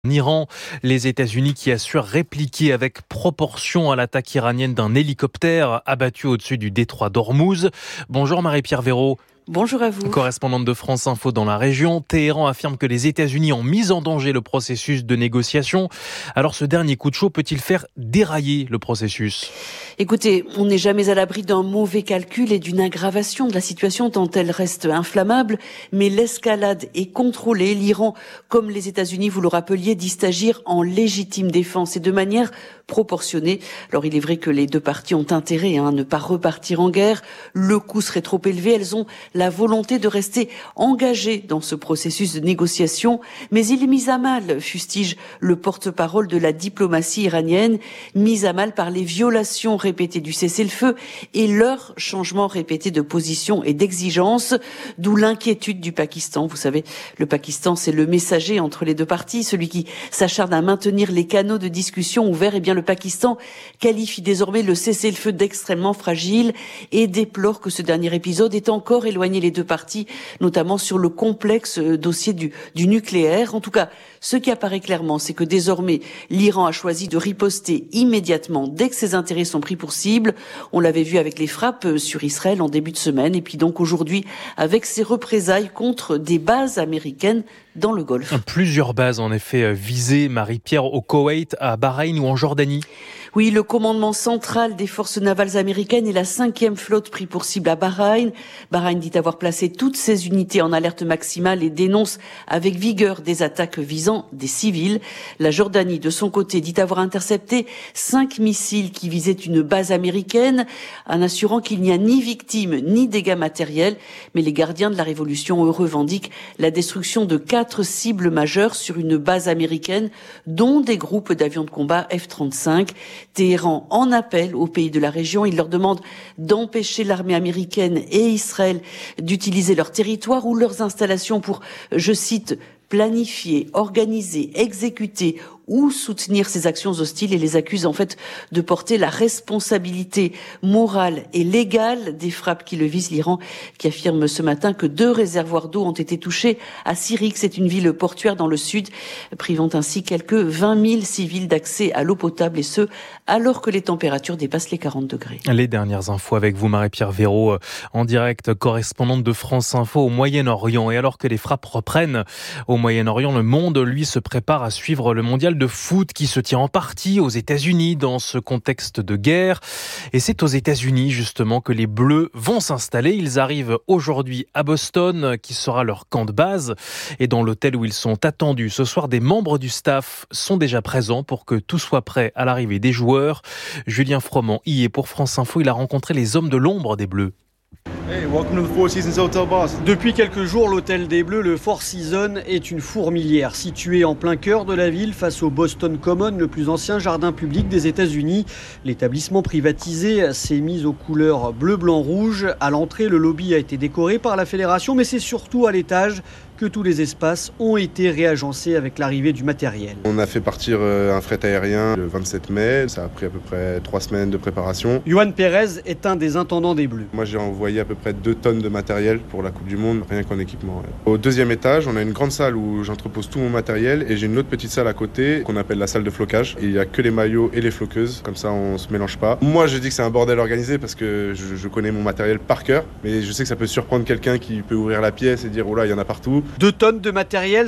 En Iran, les États-Unis qui assurent répliquer avec proportion à l'attaque iranienne d'un hélicoptère abattu au-dessus du détroit d'Ormuz. Bonjour Marie-Pierre Véraud. Bonjour à vous. Correspondante de France Info dans la région, Téhéran affirme que les États-Unis ont mis en danger le processus de négociation. Alors ce dernier coup de chaud peut-il faire dérailler le processus ? Écoutez, on n'est jamais à l'abri d'un mauvais calcul et d'une aggravation de la situation tant elle reste inflammable, mais l'escalade est contrôlée. L'Iran, comme les États-Unis, vous le rappeliez, disent agir en légitime défense et de manière proportionnée. Alors il est vrai que les deux parties ont intérêt à ne pas repartir en guerre. Le coût serait trop élevé. Elles ont la volonté de rester engagées dans ce processus de négociation, mais il est mis à mal, fustige le porte-parole de la diplomatie iranienne, mis à mal par les violations répétées du cessez-le-feu et leur changement répété de position et d'exigence, d'où l'inquiétude du Pakistan. Vous savez, le Pakistan, c'est le messager entre les deux parties, celui qui s'acharne à maintenir les canaux de discussion ouverts. Eh bien, le Pakistan qualifie désormais le cessez-le-feu d'extrêmement fragile et déplore que ce dernier épisode est encore éloigné les deux parties, notamment sur le complexe dossier du nucléaire. En tout cas, ce qui apparaît clairement, c'est que désormais, l'Iran a choisi de riposter immédiatement dès que ses intérêts sont pris pour cible. On l'avait vu avec les frappes sur Israël en début de semaine et puis donc aujourd'hui avec ses représailles contre des bases américaines dans le Golfe. Plusieurs bases en effet visées, Marie-Pierre, au Koweït, à Bahreïn ou en Jordanie. Oui, le commandement central des forces navales américaines et la 5e flotte pris pour cible à Bahreïn. Bahreïn dit avoir placé toutes ses unités en alerte maximale et dénonce avec vigueur des attaques visant des civils. La Jordanie, de son côté, dit avoir intercepté 5 missiles qui visaient une base américaine, en assurant qu'il n'y a ni victimes ni dégâts matériels. Mais les gardiens de la révolution, eux, revendiquent la destruction de 4 cibles majeures sur une base américaine, dont des groupes d'avions de combat F-35. Téhéran en appelle aux pays de la région. Il leur demande d'empêcher l'armée américaine et Israël d'utiliser leur territoire ou leurs installations pour, je cite, planifier, organiser, exécuter ou soutenir ces actions hostiles et les accuse en fait de porter la responsabilité morale et légale des frappes qui le visent. L'Iran qui affirme ce matin que 2 réservoirs d'eau ont été touchés à Sirik, c'est une ville portuaire dans le sud, privant ainsi quelques 20 000 civils d'accès à l'eau potable et ce, alors que les températures dépassent les 40 degrés. Les dernières infos avec vous Marie-Pierre Véraud, en direct, correspondante de France Info au Moyen-Orient. Et alors que les frappes reprennent au Moyen-Orient, le monde, lui, se prépare à suivre le mondial de foot qui se tient en partie aux États-Unis dans ce contexte de guerre. Et c'est aux États-Unis justement que les Bleus vont s'installer. Ils arrivent aujourd'hui à Boston, qui sera leur camp de base. Et dans l'hôtel où ils sont attendus ce soir, des membres du staff sont déjà présents pour que tout soit prêt à l'arrivée des joueurs. Julien Froment y est pour France Info. Il a rencontré les hommes de l'ombre des Bleus. Hey, welcome to the Four Seasons Hotel Boston. Depuis quelques jours, l'hôtel des Bleus, le Four Seasons, est une fourmilière située en plein cœur de la ville face au Boston Common, le plus ancien jardin public des États-Unis. L'établissement privatisé s'est mis aux couleurs bleu, blanc, rouge. À l'entrée, le lobby a été décoré par la fédération, mais c'est surtout à l'étage que tous les espaces ont été réagencés avec l'arrivée du matériel. On a fait partir un fret aérien le 27 mai. Ça a pris à peu près 3 semaines de préparation. Yohan Pérez est un des intendants des Bleus. Moi, j'ai envoyé à peu près 2 tonnes de matériel pour la Coupe du Monde, rien qu'en équipement. Au 2e étage, on a une grande salle où j'entrepose tout mon matériel et j'ai une autre petite salle à côté qu'on appelle la salle de flocage. Et il n'y a que les maillots et les floqueuses, comme ça on se mélange pas. Moi, je dis que c'est un bordel organisé parce que je connais mon matériel par cœur, mais je sais que ça peut surprendre quelqu'un qui peut ouvrir la pièce et dire « Oh là, il y en a partout ». 2 tonnes de matériel,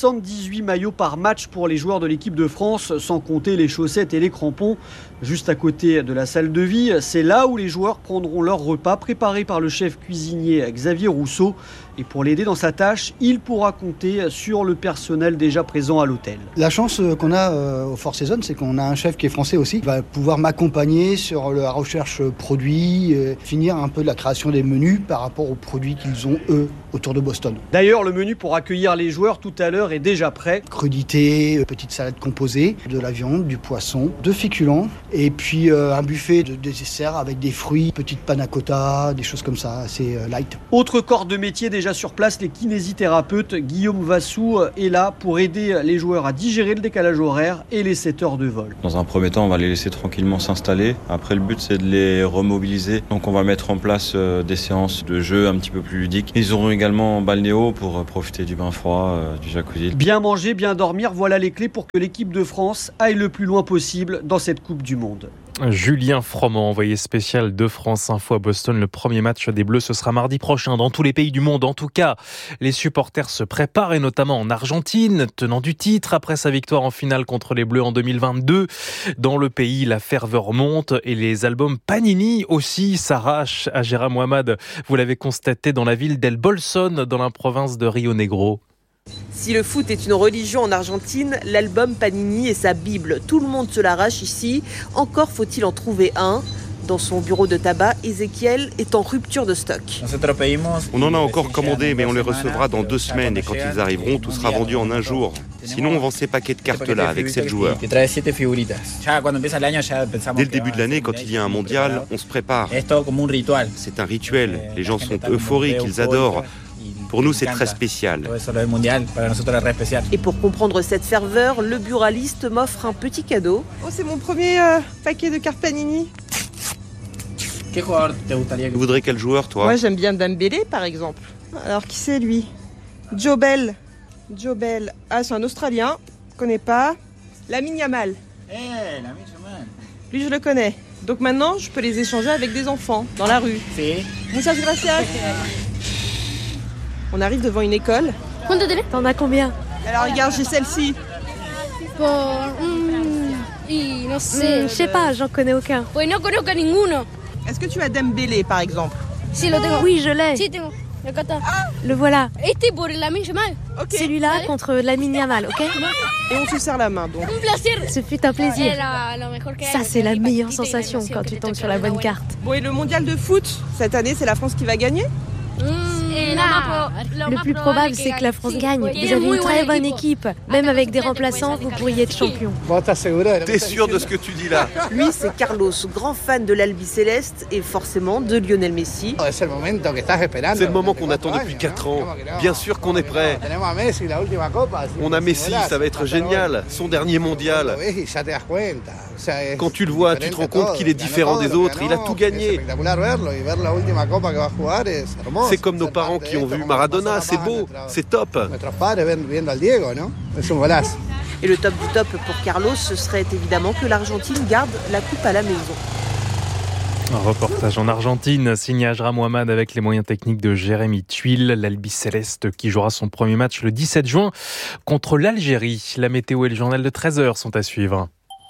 78 maillots par match pour les joueurs de l'équipe de France, sans compter les chaussettes et les crampons. Juste à côté de la salle de vie, c'est là où les joueurs prendront leur repas préparé par le chef cuisinier Xavier Rousseau. Et pour l'aider dans sa tâche, il pourra compter sur le personnel déjà présent à l'hôtel. La chance qu'on a au Four Seasons, c'est qu'on a un chef qui est français aussi. Il va pouvoir m'accompagner sur la recherche produits, finir un peu de la création des menus par rapport aux produits qu'ils ont, eux, autour de Boston. D'ailleurs, le menu pour accueillir les joueurs tout à l'heure est déjà prêt. Crudité, petite salade composée, de la viande, du poisson, de féculents, et puis un buffet de dessert avec des fruits, petite panna cotta, des choses comme ça, assez light. Autre corps de métier déjà déjà sur place, les kinésithérapeutes. Guillaume Vassou est là pour aider les joueurs à digérer le décalage horaire et les 7 heures de vol. Dans un premier temps, on va les laisser tranquillement s'installer. Après, le but, c'est de les remobiliser. Donc, on va mettre en place des séances de jeu un petit peu plus ludiques. Ils auront également balnéo pour profiter du bain froid, du jacuzzi. Bien manger, bien dormir, voilà les clés pour que l'équipe de France aille le plus loin possible dans cette Coupe du Monde. Julien Froment, envoyé spécial de France Info à Boston. Le premier match des Bleus, ce sera mardi prochain dans tous les pays du monde. En tout cas, les supporters se préparent, et notamment en Argentine, tenant du titre après sa victoire en finale contre les Bleus en 2022. Dans le pays, la ferveur monte et les albums Panini aussi s'arrachent à Gérard Mohamed. Vous l'avez constaté dans la ville d'El Bolson, dans la province de Rio Negro. Si le foot est une religion en Argentine, l'album Panini est sa Bible. Tout le monde se l'arrache ici. Encore faut-il en trouver un. Dans son bureau de tabac, Ezequiel est en rupture de stock. On en a encore commandé, mais on les recevra dans 2 semaines. Et quand ils arriveront, tout sera vendu en un jour. Sinon, on vend ces paquets de cartes-là avec 7 joueurs. Dès le début de l'année, quand il y a un mondial, on se prépare. C'est un rituel. Les gens sont euphoriques, ils adorent. Pour nous, c'est très spécial. Et pour comprendre cette ferveur, le buraliste m'offre un petit cadeau. Oh, c'est mon premier paquet de cartes Panini. Tu voudrais quel joueur, toi? Moi, j'aime bien Dembélé, par exemple. Alors, qui c'est, lui? Jobel. Ah, c'est un Australien. Je connais pas. Lamine Yamal. Lui, je le connais. Donc maintenant, je peux les échanger avec des enfants, dans la rue. Muchas gracias. On arrive devant une école. T'en as combien? Alors regarde, j'ai celle-ci. Je sais pas, j'en connais aucun. Est-ce que tu as Dembélé, par exemple? Oui, je l'ai. Le voilà. Ok. Celui-là contre Lamine Yamal, ok? Et on se serre la main, donc. Ce fut un plaisir. Ça, c'est la meilleure sensation quand tu tombes sur la bonne carte. Bon, et le mondial de foot, cette année, c'est la France qui va gagner? Le plus probable, c'est que la France gagne. Vous avez une très bonne équipe. Même avec des remplaçants, vous pourriez être champion. T'es sûr de ce que tu dis là? Lui, c'est Carlos, grand fan de l'Albiceleste et forcément de Lionel Messi. C'est le moment qu'on attend depuis 4 ans. Bien sûr qu'on est prêt. On a Messi, ça va être génial. Son dernier mondial. Quand tu le vois, tu te rends compte qu'il est différent des autres. Il a tout gagné. C'est comme nos parents qui ont vu Maradona. C'est beau, c'est top. Et le top du top pour Carlos, ce serait évidemment que l'Argentine garde la coupe à la maison. Un reportage en Argentine, signé Ajra Mohamed avec les moyens techniques de Jérémy Tuile, l'Albiceleste qui jouera son premier match le 17 juin contre l'Algérie. La météo et le journal de 13h sont à suivre.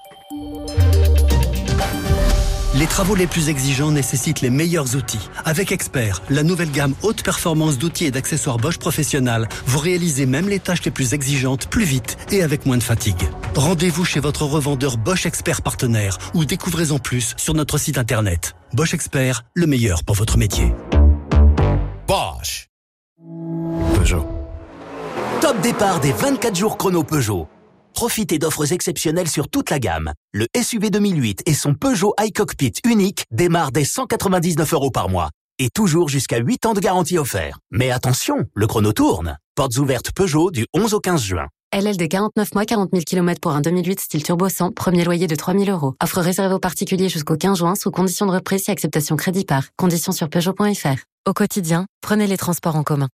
Les travaux les plus exigeants nécessitent les meilleurs outils. Avec Expert, la nouvelle gamme haute performance d'outils et d'accessoires Bosch Professionnal, vous réalisez même les tâches les plus exigeantes plus vite et avec moins de fatigue. Rendez-vous chez votre revendeur Bosch Expert partenaire ou découvrez en plus sur notre site internet. Bosch Expert, le meilleur pour votre métier. Bosch. Peugeot. Top départ des 24 jours chrono Peugeot. Profitez d'offres exceptionnelles sur toute la gamme. Le SUV 2008 et son Peugeot iCockpit unique démarrent dès 199 € par mois. Et toujours jusqu'à 8 ans de garantie offert. Mais attention, le chrono tourne. Portes ouvertes Peugeot du 11 au 15 juin. LLD 49 mois, 40 000 km pour un 2008 style turbo 100, premier loyer de 3 000 €. Offre réservée aux particuliers jusqu'au 15 juin sous conditions de reprise et acceptation crédit par. Conditions sur Peugeot.fr. Au quotidien, prenez les transports en commun.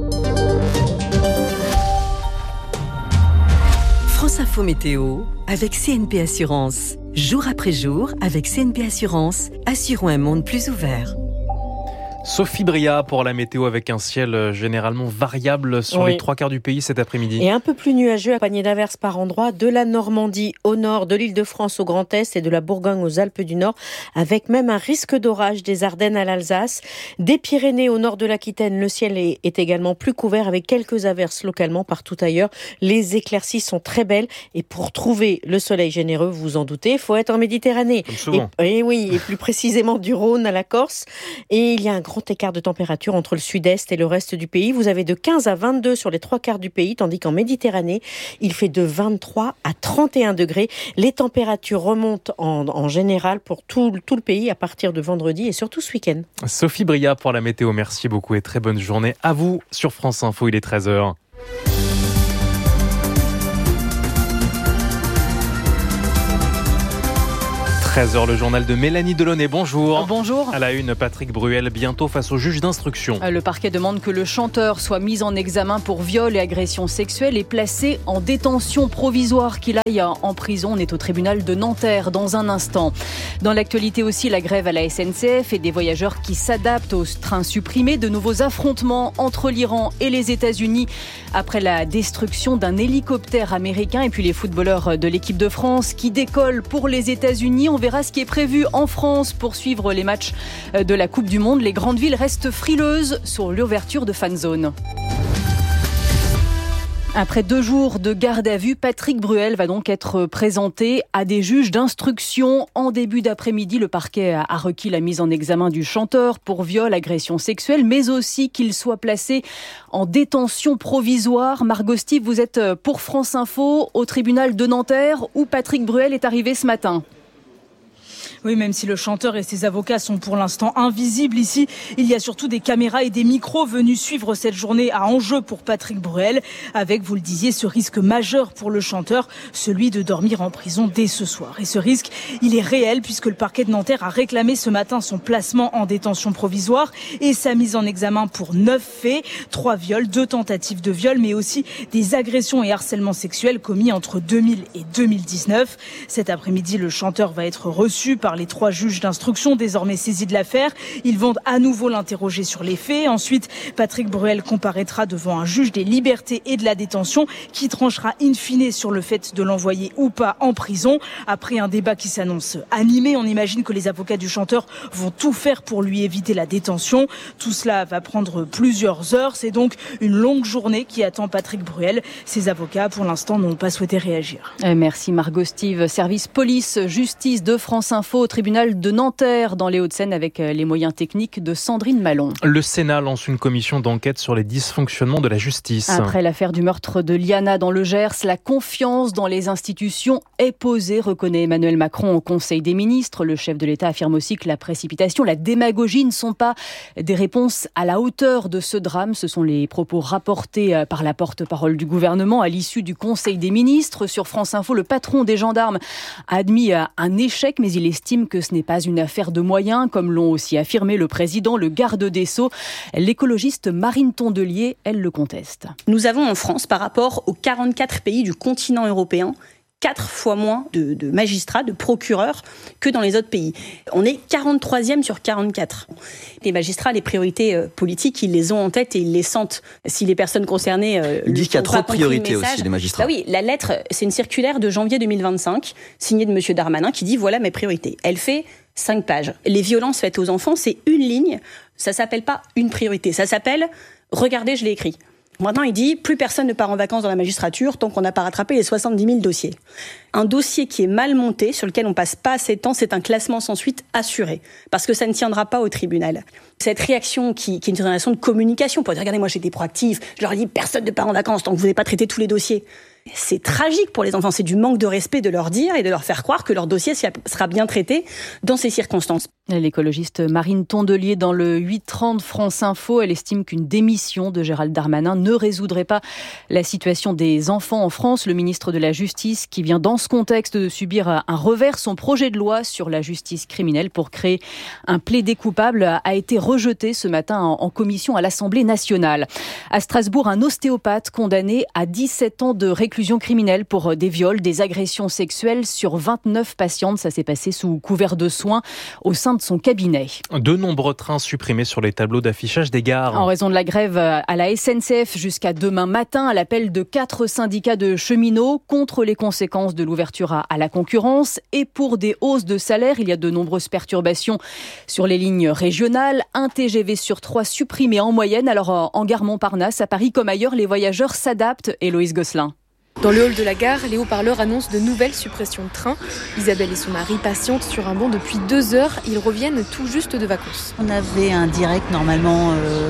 France Info Météo avec CNP Assurance. Jour après jour, avec CNP Assurance, assurons un monde plus ouvert. Sophie Bria pour la météo avec un ciel généralement variable sur les 3 quarts du pays cet après-midi. Et un peu plus nuageux, accompagné d'averses par endroits, de la Normandie au nord, de l'Île-de-France au Grand Est et de la Bourgogne aux Alpes du Nord, avec même un risque d'orage des Ardennes à l'Alsace. Des Pyrénées au nord de l'Aquitaine, le ciel est également plus couvert avec quelques averses localement partout ailleurs. Les éclaircies sont très belles et pour trouver le soleil généreux, vous vous en doutez, il faut être en Méditerranée. Comme souvent. Et plus précisément du Rhône à la Corse. Et il y a un grand grand écart de température entre le sud-est et le reste du pays. Vous avez de 15 à 22 sur les 3/4 du pays, tandis qu'en Méditerranée, il fait de 23 à 31 degrés. Les températures remontent en général pour tout le pays à partir de vendredi et surtout ce week-end. Sophie Bria pour la météo, merci beaucoup et très bonne journée à vous sur France Info, il est 13h. – 13h, le journal de Mélanie Delaunay. Bonjour. Bonjour. À la une, Patrick Bruel, bientôt face au juge d'instruction. Le parquet demande que le chanteur soit mis en examen pour viol et agression sexuelle et placé en détention provisoire, qu'il aille en prison. On est au tribunal de Nanterre dans un instant. Dans l'actualité aussi, la grève à la SNCF et des voyageurs qui s'adaptent aux trains supprimés. De nouveaux affrontements entre l'Iran et les États-Unis après la destruction d'un hélicoptère américain. Et puis les footballeurs de l'équipe de France qui décollent pour les États-Unis. On verra ce qui est prévu en France pour suivre les matchs de la Coupe du Monde. Les grandes villes restent frileuses sur l'ouverture de fan zone. Après 2 jours de garde à vue, Patrick Bruel va donc être présenté à des juges d'instruction. En début d'après-midi, le parquet a requis la mise en examen du chanteur pour viol, agression sexuelle, mais aussi qu'il soit placé en détention provisoire. Margot Steve, vous êtes pour France Info au tribunal de Nanterre où Patrick Bruel est arrivé ce matin. Oui, même si le chanteur et ses avocats sont pour l'instant invisibles ici, il y a surtout des caméras et des micros venus suivre cette journée à enjeu pour Patrick Bruel, avec, vous le disiez, ce risque majeur pour le chanteur, celui de dormir en prison dès ce soir. Et ce risque, il est réel puisque le parquet de Nanterre a réclamé ce matin son placement en détention provisoire et sa mise en examen pour 9 faits, 3 viols, 2 tentatives de viol, mais aussi des agressions et harcèlements sexuels commis entre 2000 et 2019. Cet après-midi, le chanteur va être reçu par les 3 juges d'instruction désormais saisis de l'affaire. Ils vont à nouveau l'interroger sur les faits. Ensuite, Patrick Bruel comparaîtra devant un juge des libertés et de la détention qui tranchera in fine sur le fait de l'envoyer ou pas en prison. Après un débat qui s'annonce animé, on imagine que les avocats du chanteur vont tout faire pour lui éviter la détention. Tout cela va prendre plusieurs heures. C'est donc une longue journée qui attend Patrick Bruel. Ses avocats, pour l'instant, n'ont pas souhaité réagir. Merci Margot Steve. Service police-justice de France Info au tribunal de Nanterre dans les Hauts-de-Seine avec les moyens techniques de Sandrine Malon. Le Sénat lance une commission d'enquête sur les dysfonctionnements de la justice. Après l'affaire du meurtre de Liana dans le Gers, la confiance dans les institutions est posée, reconnaît Emmanuel Macron au Conseil des ministres. Le chef de l'État affirme aussi que la précipitation, la démagogie ne sont pas des réponses à la hauteur de ce drame. Ce sont les propos rapportés par la porte-parole du gouvernement à l'issue du Conseil des ministres. Sur France Info, le patron des gendarmes a admis un échec, mais il estime que ce n'est pas une affaire de moyens, comme l'ont aussi affirmé le président, le garde des Sceaux. L'écologiste Marine Tondelier, elle le conteste. Nous avons en France, par rapport aux 44 pays du continent européen, 4 fois moins de magistrats, de procureurs que dans les autres pays. On est 43e sur 44. Les magistrats, les priorités politiques, ils les ont en tête et ils les sentent. Si les personnes concernées... Ils disent qu'il y a trop de priorités aussi, les magistrats. Bah oui, la lettre, c'est une circulaire de janvier 2025, signée de M. Darmanin, qui dit « Voilà mes priorités ». Elle fait 5 pages. Les violences faites aux enfants, c'est une ligne. Ça s'appelle pas une priorité. Ça s'appelle « Regardez, je l'ai écrit ». Maintenant, il dit plus personne ne part en vacances dans la magistrature tant qu'on n'a pas rattrapé les 70 000 dossiers. Un dossier qui est mal monté, sur lequel on passe pas assez de temps, c'est un classement sans suite assuré, parce que ça ne tiendra pas au tribunal. Cette réaction qui est une réaction de communication, pour dire regardez, moi j'étais proactif, je leur ai dit personne ne part en vacances tant que vous n'avez pas traité tous les dossiers. C'est tragique pour les enfants, c'est du manque de respect de leur dire et de leur faire croire que leur dossier sera bien traité dans ces circonstances. L'écologiste Marine Tondelier dans le 8h30 France Info, elle estime qu'une démission de Gérald Darmanin ne résoudrait pas la situation des enfants en France. Le ministre de la Justice qui vient dans ce contexte de subir un revers, son projet de loi sur la justice criminelle pour créer un plaidé coupable a été rejeté ce matin en commission à l'Assemblée nationale. À Strasbourg, un ostéopathe condamné à 17 ans de réclusion criminelle pour des viols, des agressions sexuelles sur 29 patientes. Ça s'est passé sous couvert de soins au sein de son cabinet. De nombreux trains supprimés sur les tableaux d'affichage des gares. En raison de la grève à la SNCF jusqu'à demain matin, à l'appel de 4 syndicats de cheminots contre les conséquences de l'ouverture à la concurrence et pour des hausses de salaire. Il y a de nombreuses perturbations sur les lignes régionales. Un TGV sur 3 supprimé en moyenne. Alors en gare Montparnasse, à Paris comme ailleurs, les voyageurs s'adaptent. Héloïse Gosselin. Dans le hall de la gare, les haut-parleurs annoncent de nouvelles suppressions de trains. Isabelle et son mari patientent sur un banc depuis 2 heures. Ils reviennent tout juste de vacances. On avait un direct normalement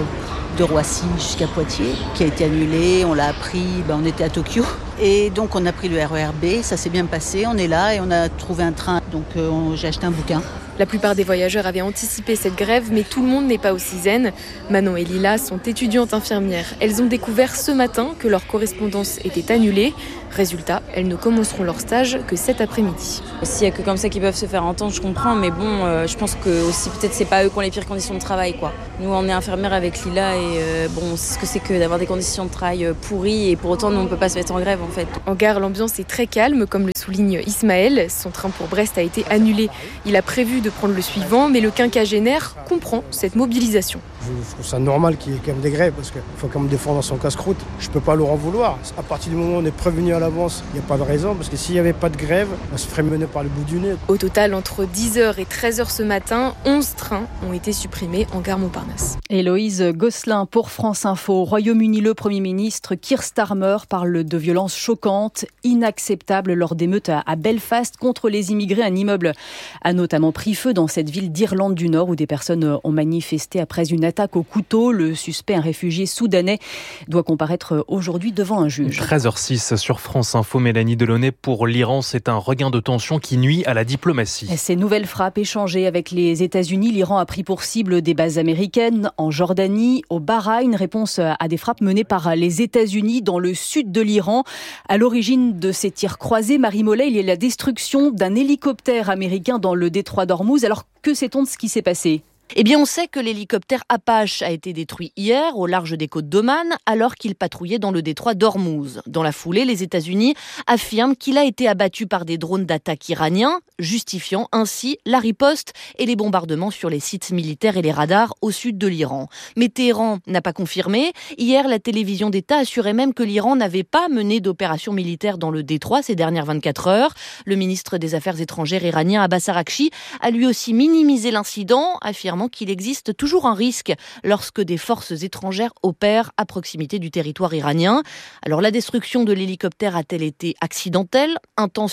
de Roissy jusqu'à Poitiers qui a été annulé. On l'a appris, on était à Tokyo. Et donc on a pris le RER B, ça s'est bien passé. On est là et on a trouvé un train. Donc j'ai acheté un bouquin. La plupart des voyageurs avaient anticipé cette grève, mais tout le monde n'est pas aussi zen. Manon et Lila sont étudiantes infirmières. Elles ont découvert ce matin que leur correspondance était annulée. Résultat, elles ne commenceront leur stage que cet après-midi. S'il n'y a que comme ça qu'ils peuvent se faire entendre, je comprends, mais bon, je pense que aussi peut-être c'est pas eux qui ont les pires conditions de travail, quoi. Nous, on est infirmières avec Lila et on sait ce que c'est que d'avoir des conditions de travail pourries et pour autant, nous, on ne peut pas se mettre en grève, en fait. En gare, l'ambiance est très calme, comme le souligne Ismaël. Son train pour Brest a été annulé. Il a prévu de prendre le suivant, mais le quinquagénaire comprend cette mobilisation. Je trouve ça normal qu'il y ait quand même des grèves parce qu'il faut quand même défendre son casse-croûte. Je peux pas leur en vouloir. À partir du moment où on est prévenu à l'avance, il n'y a pas de raison parce que s'il n'y avait pas de grève, on se ferait mener par le bout du nez. Au total, entre 10h et 13h ce matin, 11 trains ont été supprimés en gare Montparnasse. Héloïse Gosselin pour France Info. Au Royaume-Uni, le Premier ministre Keir Starmer parle de violences choquantes, inacceptables lors d'émeutes à Belfast contre les immigrés. Un immeuble a notamment pris feu dans cette ville d'Irlande du Nord où des personnes ont manifesté après une attaque au couteau. Le suspect, un réfugié soudanais, doit comparaître aujourd'hui devant un juge. 13h06 sur France Info. Mélanie Delaunay, pour l'Iran, c'est un regain de tension qui nuit à la diplomatie. Ces nouvelles frappes échangées avec les États-Unis, l'Iran a pris pour cible des bases américaines en Jordanie, au Bahreïn, réponse à des frappes menées par les États-Unis dans le sud de l'Iran. À l'origine de ces tirs croisés, Marie Mollet, il y a la destruction d'un hélicoptère américain dans le détroit d'Ormuz. Alors que sait-on de ce qui s'est passé ? Eh bien, on sait que l'hélicoptère Apache a été détruit hier au large des côtes d'Oman alors qu'il patrouillait dans le détroit d'Ormuz. Dans la foulée, les États-Unis affirment qu'il a été abattu par des drones d'attaque iraniens, justifiant ainsi la riposte et les bombardements sur les sites militaires et les radars au sud de l'Iran. Mais Téhéran n'a pas confirmé. Hier, la télévision d'État assurait même que l'Iran n'avait pas mené d'opération militaire dans le détroit ces dernières 24 heures. Le ministre des Affaires étrangères iranien Abbas Araghchi a lui aussi minimisé l'incident, affirmant qu'il existe toujours un risque lorsque des forces étrangères opèrent à proximité du territoire iranien. Alors la destruction de l'hélicoptère a-t-elle été accidentelle, intentionnelle ?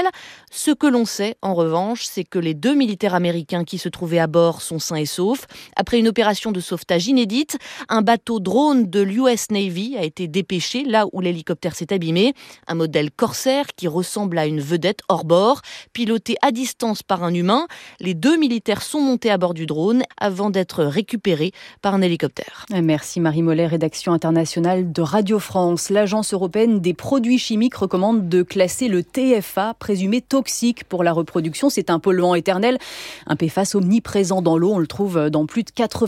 Ce que l'on sait, en revanche, c'est que les 2 militaires américains qui se trouvaient à bord sont sains et saufs. Après une opération de sauvetage inédite, un bateau drone de l'US Navy a été dépêché là où l'hélicoptère s'est abîmé. Un modèle Corsair qui ressemble à une vedette hors bord, piloté à distance par un humain. Les 2 militaires sont montés à bord du drone avant d'être récupérés par un hélicoptère. Merci Marie Mollet, rédaction internationale de Radio France. L'Agence européenne des produits chimiques recommande de classer le TFA, présumé toxique pour la reproduction. C'est un polluant éternel, un PFAS omniprésent dans l'eau. On le trouve dans plus de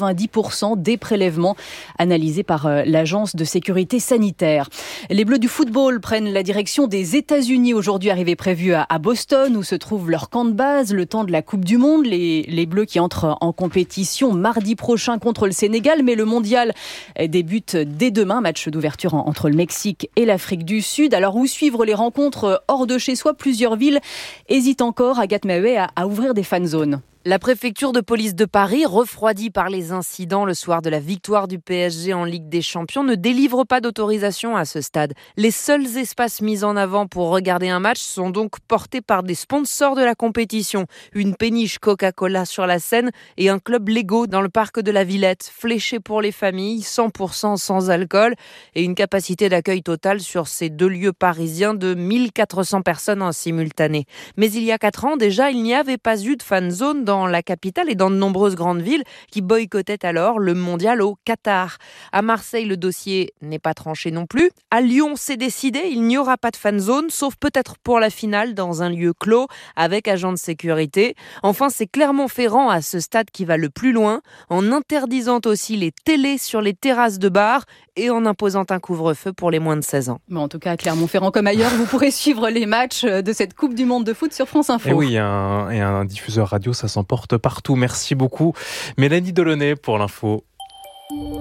90% des prélèvements analysés par l'Agence de sécurité sanitaire. Les Bleus du football prennent la direction des États-Unis. Aujourd'hui, arrivée prévue à Boston, où se trouve leur camp de base, le temps de la Coupe du Monde. Les Bleus qui entrent en compétition mardi prochain contre le Sénégal, mais le mondial débute dès demain, match d'ouverture entre le Mexique et l'Afrique du Sud. Alors où suivre les rencontres hors de chez soi? Plusieurs villes hésitent encore, Agathe Maheuet, à ouvrir des fan zones. La préfecture de police de Paris, refroidie par les incidents le soir de la victoire du PSG en Ligue des Champions, ne délivre pas d'autorisation à ce stade. Les seuls espaces mis en avant pour regarder un match sont donc portés par des sponsors de la compétition. Une péniche Coca-Cola sur la Seine et un club Lego dans le parc de la Villette, fléché pour les familles, 100% sans alcool et une capacité d'accueil totale sur ces 2 lieux parisiens de 1400 personnes en simultané. Mais il y a 4 ans déjà, il n'y avait pas eu de fan zone dans la capitale et dans de nombreuses grandes villes qui boycottaient alors le mondial au Qatar. À Marseille, le dossier n'est pas tranché non plus. À Lyon, c'est décidé, il n'y aura pas de fan zone, sauf peut-être pour la finale dans un lieu clos avec agents de sécurité. Enfin, c'est Clermont-Ferrand à ce stade qui va le plus loin, en interdisant aussi les télés sur les terrasses de bars et en imposant un couvre-feu pour les moins de 16 ans. Bon, en tout cas, à Clermont-Ferrand comme ailleurs, vous pourrez suivre les matchs de cette Coupe du Monde de foot sur France Info. Et oui, et un diffuseur radio, ça s'emporte partout. Merci beaucoup, Mélanie Delaunay, pour l'info. Une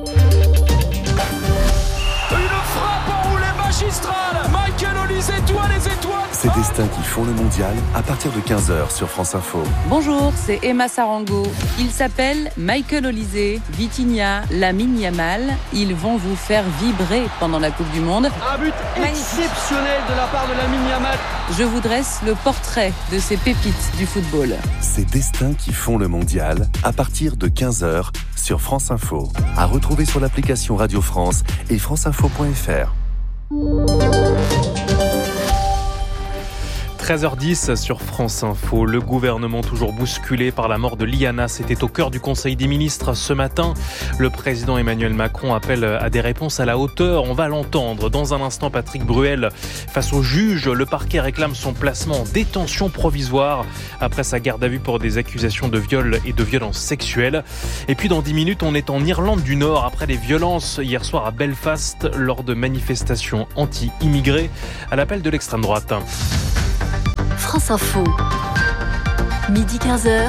frappe enroulée magistrale. Michael Olise, les étoiles. Ces destins qui font le mondial, à partir de 15h sur France Info. Bonjour, c'est Emma Sarango. Ils s'appellent Michael Olise, Vitinha, Lamine Yamal. Ils vont vous faire vibrer pendant la Coupe du Monde. Un but exceptionnel de la part de Lamine Yamal. Je vous dresse le portrait de ces pépites du football. Ces destins qui font le mondial, à partir de 15h sur France Info. À retrouver sur l'application Radio France et franceinfo.fr. 13h10 sur France Info. Le gouvernement toujours bousculé par la mort de Liana. C'était au cœur du Conseil des ministres ce matin. Le président Emmanuel Macron appelle à des réponses à la hauteur. On va l'entendre. Dans un instant, Patrick Bruel face au juge. Le parquet réclame son placement en détention provisoire après sa garde à vue pour des accusations de viol et de violences sexuelles. Et puis dans 10 minutes, on est en Irlande du Nord après les violences hier soir à Belfast lors de manifestations anti-immigrés à l'appel de l'extrême droite. France Info, midi 15h,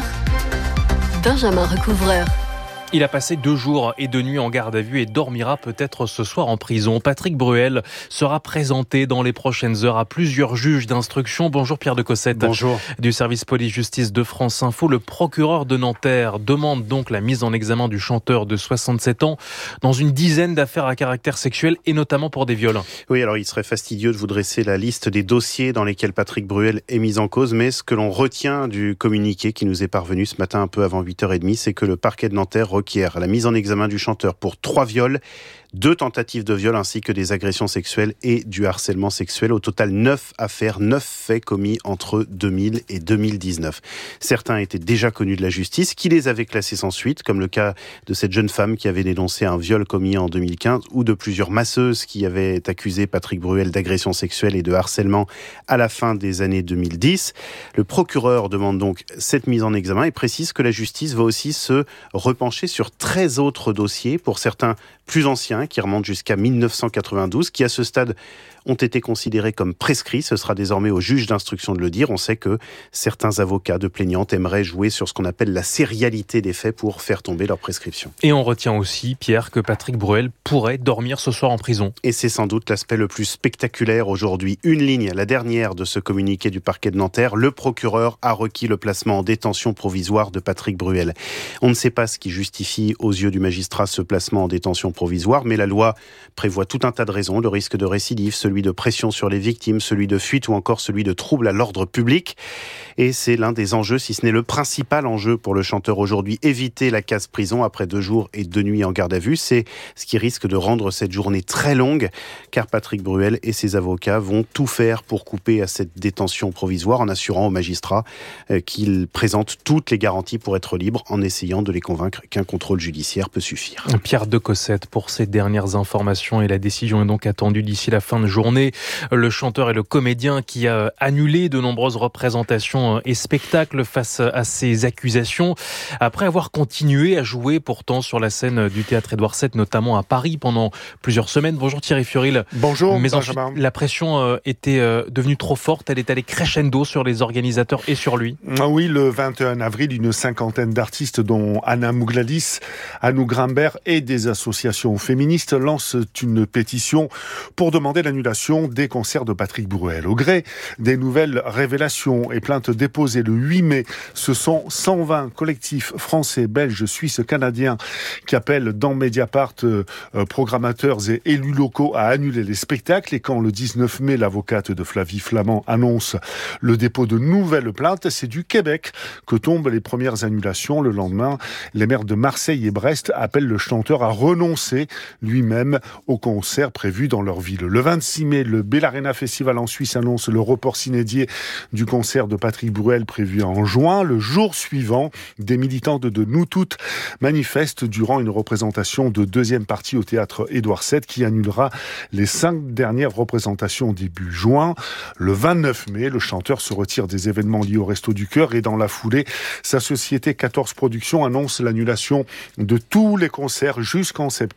Benjamin Recouvreur. Il a passé 2 jours et 2 nuits en garde à vue et dormira peut-être ce soir en prison. Patrick Bruel sera présenté dans les prochaines heures à plusieurs juges d'instruction. Bonjour Pierre de Cossette. Bonjour. Du service police-justice de France Info. Le procureur de Nanterre demande donc la mise en examen du chanteur de 67 ans dans une dizaine d'affaires à caractère sexuel et notamment pour des viols. Oui, alors il serait fastidieux de vous dresser la liste des dossiers dans lesquels Patrick Bruel est mis en cause, mais ce que l'on retient du communiqué qui nous est parvenu ce matin un peu avant 8h30, c'est que le parquet de Nanterre requiert la mise en examen du chanteur pour 3 viols, 2 tentatives de viol ainsi que des agressions sexuelles et du harcèlement sexuel. Au total, 9 affaires, 9 faits commis entre 2000 et 2019. Certains étaient déjà connus de la justice, qui les avait classés sans suite, comme le cas de cette jeune femme qui avait dénoncé un viol commis en 2015 ou de plusieurs masseuses qui avaient accusé Patrick Bruel d'agression sexuelle et de harcèlement à la fin des années 2010. Le procureur demande donc cette mise en examen et précise que la justice va aussi se repencher sur 13 autres dossiers, pour certains plus anciens, qui remontent jusqu'à 1992, qui à ce stade ont été considérés comme prescrits. Ce sera désormais au juge d'instruction de le dire. On sait que certains avocats de plaignantes aimeraient jouer sur ce qu'on appelle la sérialité des faits pour faire tomber leur prescription. Et on retient aussi, Pierre, que Patrick Bruel pourrait dormir ce soir en prison. Et c'est sans doute l'aspect le plus spectaculaire aujourd'hui. Une ligne, la dernière de ce communiqué du parquet de Nanterre. Le procureur a requis le placement en détention provisoire de Patrick Bruel. On ne sait pas ce qui justifie aux yeux du magistrat ce placement en détention provisoire, mais la loi prévoit tout un tas de raisons. Le risque de récidive, celui de pression sur les victimes, celui de fuite ou encore celui de trouble à l'ordre public. Et c'est l'un des enjeux, si ce n'est le principal enjeu pour le chanteur aujourd'hui, éviter la case prison après 2 jours et 2 nuits en garde à vue. C'est ce qui risque de rendre cette journée très longue, car Patrick Bruel et ses avocats vont tout faire pour couper à cette détention provisoire en assurant aux magistrats qu'ils présentent toutes les garanties pour être libres, en essayant de les convaincre qu'un contrôle judiciaire peut suffire. Pierre de Cossette pour ces dernières informations, et la décision est donc attendue d'ici la fin de journée. Le chanteur et le comédien qui a annulé de nombreuses représentations et spectacles face à ces accusations, après avoir continué à jouer pourtant sur la scène du théâtre Édouard VII, notamment à Paris, pendant plusieurs semaines. Bonjour Thierry Furil. Bonjour. Mais ensuite, la pression était devenue trop forte, elle est allée crescendo sur les organisateurs et sur lui. Oui, le 21 avril, une cinquantaine d'artistes, dont Anna Mougladis, Anouk Grimbert et des associations féministes, lancent une pétition pour demander l'annulation des concerts de Patrick Bruel. Au gré des nouvelles révélations et plaintes déposées le 8 mai, ce sont 120 collectifs français, belges, suisses, canadiens qui appellent dans Mediapart programmateurs et élus locaux à annuler les spectacles. Et quand le 19 mai, l'avocate de Flavie Flament annonce le dépôt de nouvelles plaintes, c'est du Québec que tombent les premières annulations. Le lendemain, les maires de Marseille et Brest appellent le chanteur à renoncer lui-même aux concerts prévus dans leur ville. Le 26 mai, le Bellarena Festival en Suisse annonce le report sine-die du concert de Patrick Bruel prévu en juin. Le jour suivant, des militantes de Nous Toutes manifestent durant une représentation de deuxième partie au théâtre Édouard VII qui annulera les 5 dernières représentations début juin. Le 29 mai, le chanteur se retire des événements liés au Resto du Cœur et dans la foulée, sa société 14 Productions annonce l'annulation de tous les concerts jusqu'en septembre en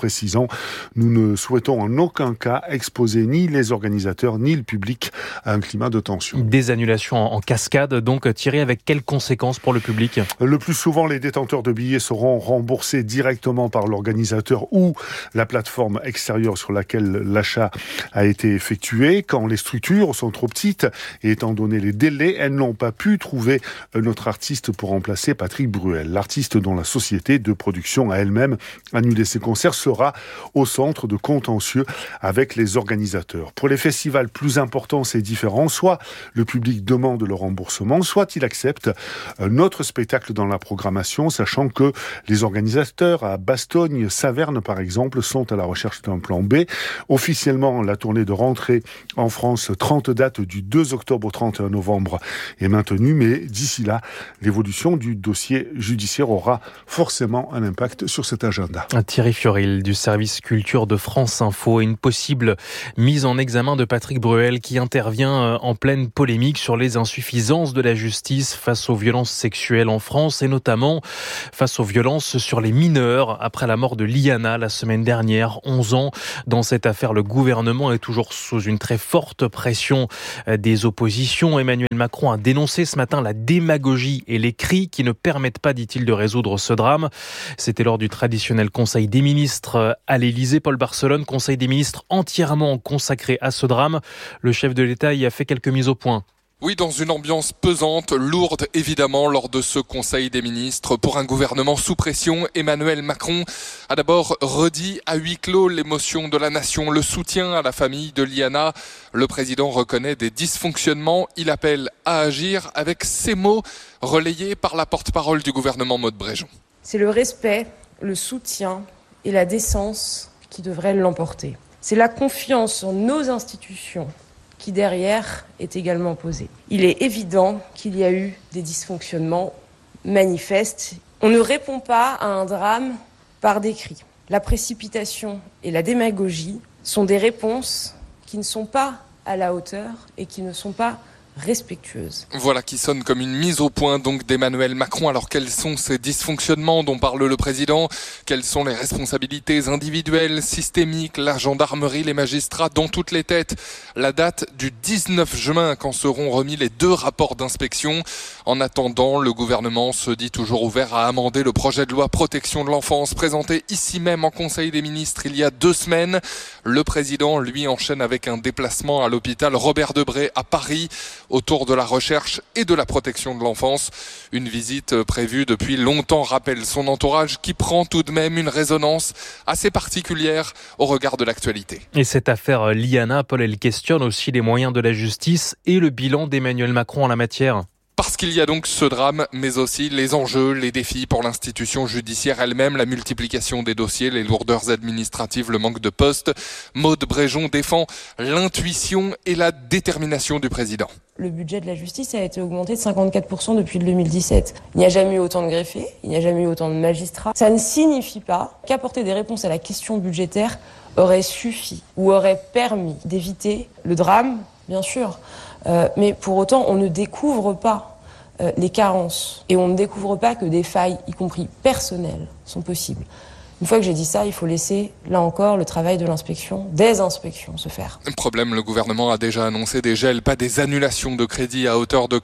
précisant « Nous ne souhaitons en aucun cas exposer ni les organisateurs ni le public à un climat de tension. » Des annulations en cascade, donc tirées avec quelles conséquences pour le public ? Le plus souvent, les détenteurs de billets seront remboursés directement par l'organisateur ou la plateforme extérieure sur laquelle l'achat a été effectué. Quand les structures sont trop petites et étant donné les délais, elles n'ont pas pu trouver notre artiste pour remplacer Patrick Bruel. L'artiste dont la société de production a elle-même annulé ses concerts sera au centre de contentieux avec les organisateurs. Pour les festivals plus importants, c'est différent. Soit le public demande le remboursement, soit il accepte un autre spectacle dans la programmation, sachant que les organisateurs à Bastogne, Saverne par exemple, sont à la recherche d'un plan B. Officiellement, la tournée de rentrée en France, 30 dates du 2 octobre au 31 novembre est maintenue, mais d'ici là, l'évolution du dossier judiciaire aura forcément un impact sur cet agenda. Thierry Fioril du service culture de France Info et une possible mise en examen de Patrick Bruel qui intervient en pleine polémique sur les insuffisances de la justice face aux violences sexuelles en France et notamment face aux violences sur les mineurs après la mort de Liana la semaine dernière, 11 ans. Dans cette affaire, le gouvernement est toujours sous une très forte pression des oppositions. Emmanuel Macron a dénoncé ce matin la démagogie et les cris qui ne permettent pas, dit-il, de résoudre ce drame. C'était lors du traditionnel Conseil des ministres à l'Élysée. Paul Barcelone, Conseil des ministres entièrement consacré à ce drame. Le chef de l'État y a fait quelques mises au point. Oui, dans une ambiance pesante, lourde évidemment lors de ce Conseil des ministres. Pour un gouvernement sous pression, Emmanuel Macron a d'abord redit à huis clos l'émotion de la nation, le soutien à la famille de Liana. Le président reconnaît des dysfonctionnements. Il appelle à agir avec ces mots relayés par la porte-parole du gouvernement Maude Bréjon. C'est le respect, le soutien et la décence qui devraient l'emporter. C'est la confiance en nos institutions qui derrière est également posée. Il est évident qu'il y a eu des dysfonctionnements manifestes. On ne répond pas à un drame par des cris. La précipitation et la démagogie sont des réponses qui ne sont pas à la hauteur et qui ne sont pas respectueuse. Voilà qui sonne comme une mise au point donc d'Emmanuel Macron. Alors quels sont ces dysfonctionnements dont parle le président ? Quelles sont les responsabilités individuelles, systémiques, la gendarmerie, les magistrats dans toutes les têtes ? La date du 19 juin quand seront remis les 2 rapports d'inspection. En attendant, le gouvernement se dit toujours ouvert à amender le projet de loi protection de l'enfance présenté ici même en Conseil des ministres il y a 2 semaines. Le président, lui, enchaîne avec un déplacement à l'hôpital Robert Debré à Paris autour de la recherche et de la protection de l'enfance. Une visite prévue depuis longtemps, rappelle son entourage, qui prend tout de même une résonance assez particulière au regard de l'actualité. Et cette affaire Liana, Paul, elle questionne aussi les moyens de la justice et le bilan d'Emmanuel Macron en la matière. Parce qu'il y a donc ce drame, mais aussi les enjeux, les défis pour l'institution judiciaire elle-même, la multiplication des dossiers, les lourdeurs administratives, le manque de postes. Maude Bréjon défend l'intuition et la détermination du président. Le budget de la justice a été augmenté de 54% depuis 2017. Il n'y a jamais eu autant de greffiers, il n'y a jamais eu autant de magistrats. Ça ne signifie pas qu'apporter des réponses à la question budgétaire aurait suffi ou aurait permis d'éviter le drame, bien sûr. Mais pour autant, on ne découvre pas les carences et on ne découvre pas que des failles, y compris personnelles, sont possibles. Une fois que j'ai dit ça, il faut laisser, là encore, le travail de l'inspection, des inspections se faire. Problème, le gouvernement a déjà annoncé des gels, pas des annulations de crédits à hauteur de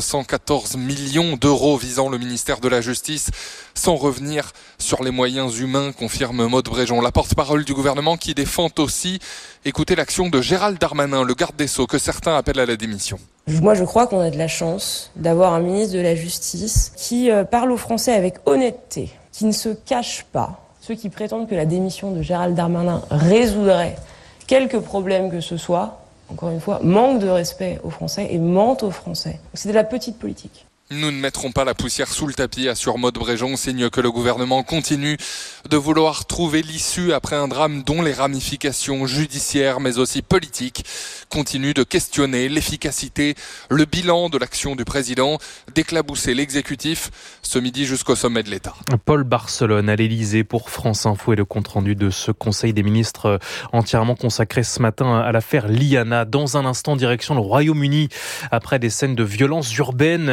414 millions d'euros visant le ministère de la Justice, sans revenir sur les moyens humains, confirme Maude Bréjon, la porte-parole du gouvernement qui défend aussi, écoutez l'action de Gérald Darmanin, le garde des Sceaux, que certains appellent à la démission. Moi, je crois qu'on a de la chance d'avoir un ministre de la Justice qui parle aux Français avec honnêteté, qui ne se cache pas. Ceux qui prétendent que la démission de Gérald Darmanin résoudrait quelques problèmes que ce soit, encore une fois, manquent de respect aux Français et mentent aux Français. C'est de la petite politique. Nous ne mettrons pas la poussière sous le tapis, assure Maude Bréjon, signe que le gouvernement continue de vouloir trouver l'issue après un drame dont les ramifications judiciaires mais aussi politiques continuent de questionner l'efficacité, le bilan de l'action du président, d'éclabousser l'exécutif ce midi jusqu'au sommet de l'État. Paul Barcelone à l'Élysée pour France Info et le compte-rendu de ce Conseil des ministres entièrement consacré ce matin à l'affaire Liana. Dans un instant, direction le Royaume-Uni après des scènes de violence urbaine.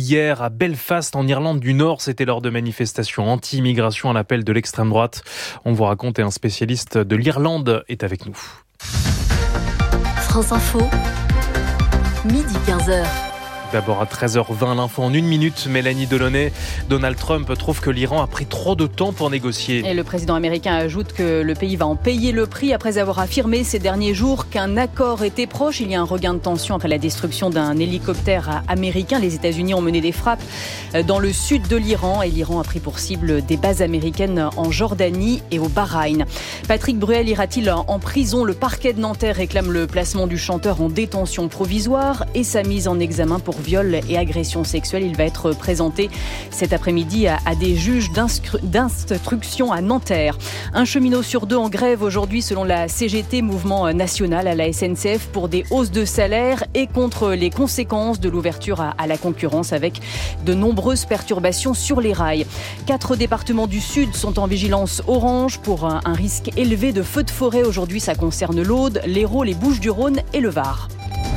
hier à Belfast en Irlande du Nord. C'était lors de manifestations anti-immigration à l'appel de l'extrême droite. On vous raconte et un spécialiste de l'Irlande est avec nous. France Info, midi 15h. D'abord à 13h20, l'info en 1 minute. Mélanie Delaunay, Donald Trump trouve que l'Iran a pris trop de temps pour négocier. Et le président américain ajoute que le pays va en payer le prix après avoir affirmé ces derniers jours qu'un accord était proche. Il y a un regain de tension après la destruction d'un hélicoptère américain. Les États-Unis ont mené des frappes dans le sud de l'Iran et l'Iran a pris pour cible des bases américaines en Jordanie et au Bahreïn. Patrick Bruel ira-t-il en prison ? Le parquet de Nanterre réclame le placement du chanteur en détention provisoire et sa mise en examen pour viol et agression sexuelle. Il va être présenté cet après-midi à des juges d'instruction à Nanterre. Un cheminot sur 2 en grève aujourd'hui selon la CGT, mouvement national à la SNCF, pour des hausses de salaire et contre les conséquences de l'ouverture à la concurrence avec de nombreuses perturbations sur les rails. 4 départements du Sud sont en vigilance orange pour un risque élevé de feux de forêt. Aujourd'hui, ça concerne l'Aude, l'Hérault, les Bouches-du-Rhône et le Var.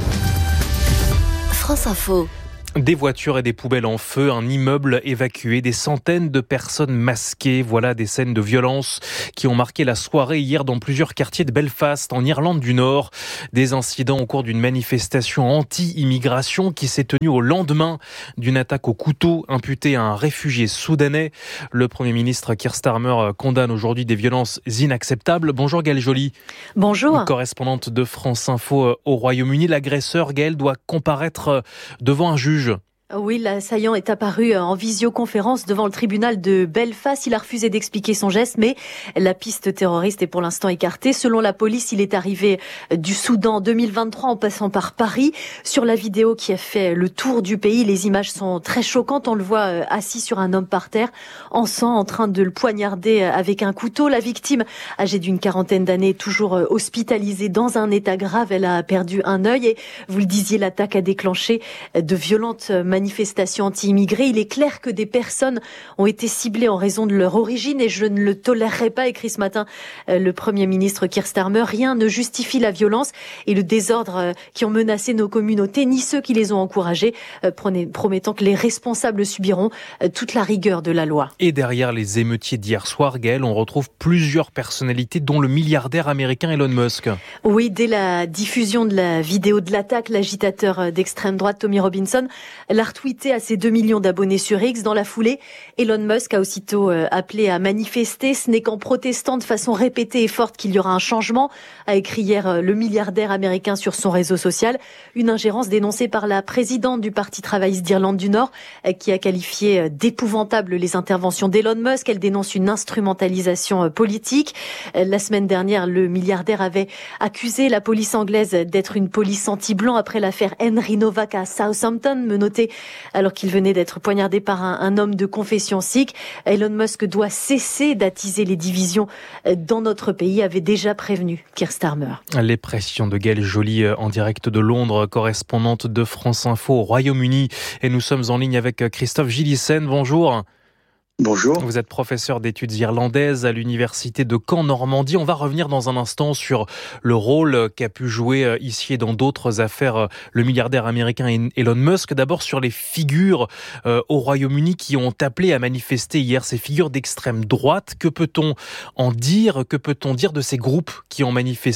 France Info. Des voitures et des poubelles en feu, un immeuble évacué, des centaines de personnes masquées. Voilà des scènes de violence qui ont marqué la soirée hier dans plusieurs quartiers de Belfast, en Irlande du Nord. Des incidents au cours d'une manifestation anti-immigration qui s'est tenue au lendemain d'une attaque au couteau imputée à un réfugié soudanais. Le Premier ministre Keir Starmer condamne aujourd'hui des violences inacceptables. Bonjour Gaëlle Joly. Bonjour. Correspondante de France Info au Royaume-Uni. L'agresseur, Gaëlle, doit comparaître devant un juge. Oui, l'assaillant est apparu en visioconférence devant le tribunal de Belfast. Il a refusé d'expliquer son geste, mais la piste terroriste est pour l'instant écartée. Selon la police, il est arrivé du Soudan en 2023 en passant par Paris. Sur la vidéo qui a fait le tour du pays, les images sont très choquantes. On le voit assis sur un homme par terre, en sang, en train de le poignarder avec un couteau. La victime, âgée d'une quarantaine d'années, toujours hospitalisée dans un état grave. Elle a perdu un œil et, vous le disiez, l'attaque a déclenché de violentes manifestations anti-immigrés. Il est clair que des personnes ont été ciblées en raison de leur origine et je ne le tolérerai pas, écrit ce matin le Premier ministre Keir Starmer. Rien ne justifie la violence et le désordre qui ont menacé nos communautés, ni ceux qui les ont encouragés, promettant que les responsables subiront toute la rigueur de la loi. Et derrière les émeutiers d'hier soir, Gaëlle, on retrouve plusieurs personnalités, dont le milliardaire américain Elon Musk. Oui, dès la diffusion de la vidéo de l'attaque, l'agitateur d'extrême droite Tommy Robinson l'a retweeté à ses 2 millions d'abonnés sur X. Dans la foulée, Elon Musk a aussitôt appelé à manifester. Ce n'est qu'en protestant de façon répétée et forte qu'il y aura un changement, a écrit hier le milliardaire américain sur son réseau social. Une ingérence dénoncée par la présidente du Parti travailliste d'Irlande du Nord, qui a qualifié d'épouvantables les interventions d'Elon Musk. Elle dénonce une instrumentalisation politique. La semaine dernière, le milliardaire avait accusé la police anglaise d'être une police anti-blanc après l'affaire Henry Novak à Southampton, menotté alors qu'il venait d'être poignardé par un homme de confession sikh. Elon Musk doit cesser d'attiser les divisions dans notre pays, avait déjà prévenu Keir Starmer. Les pressions de Gaëlle Joly en direct de Londres, correspondante de France Info au Royaume-Uni. Et nous sommes en ligne avec Christophe Gillissen. Bonjour. Bonjour. Vous êtes professeur d'études irlandaises à l'université de Caen, Normandie. On va revenir dans un instant sur le rôle qu'a pu jouer ici et dans d'autres affaires le milliardaire américain Elon Musk. D'abord sur les figures au Royaume-Uni qui ont appelé à manifester hier, ces figures d'extrême droite. Que peut-on en dire ? Que peut-on dire de ces groupes qui ont manifesté ?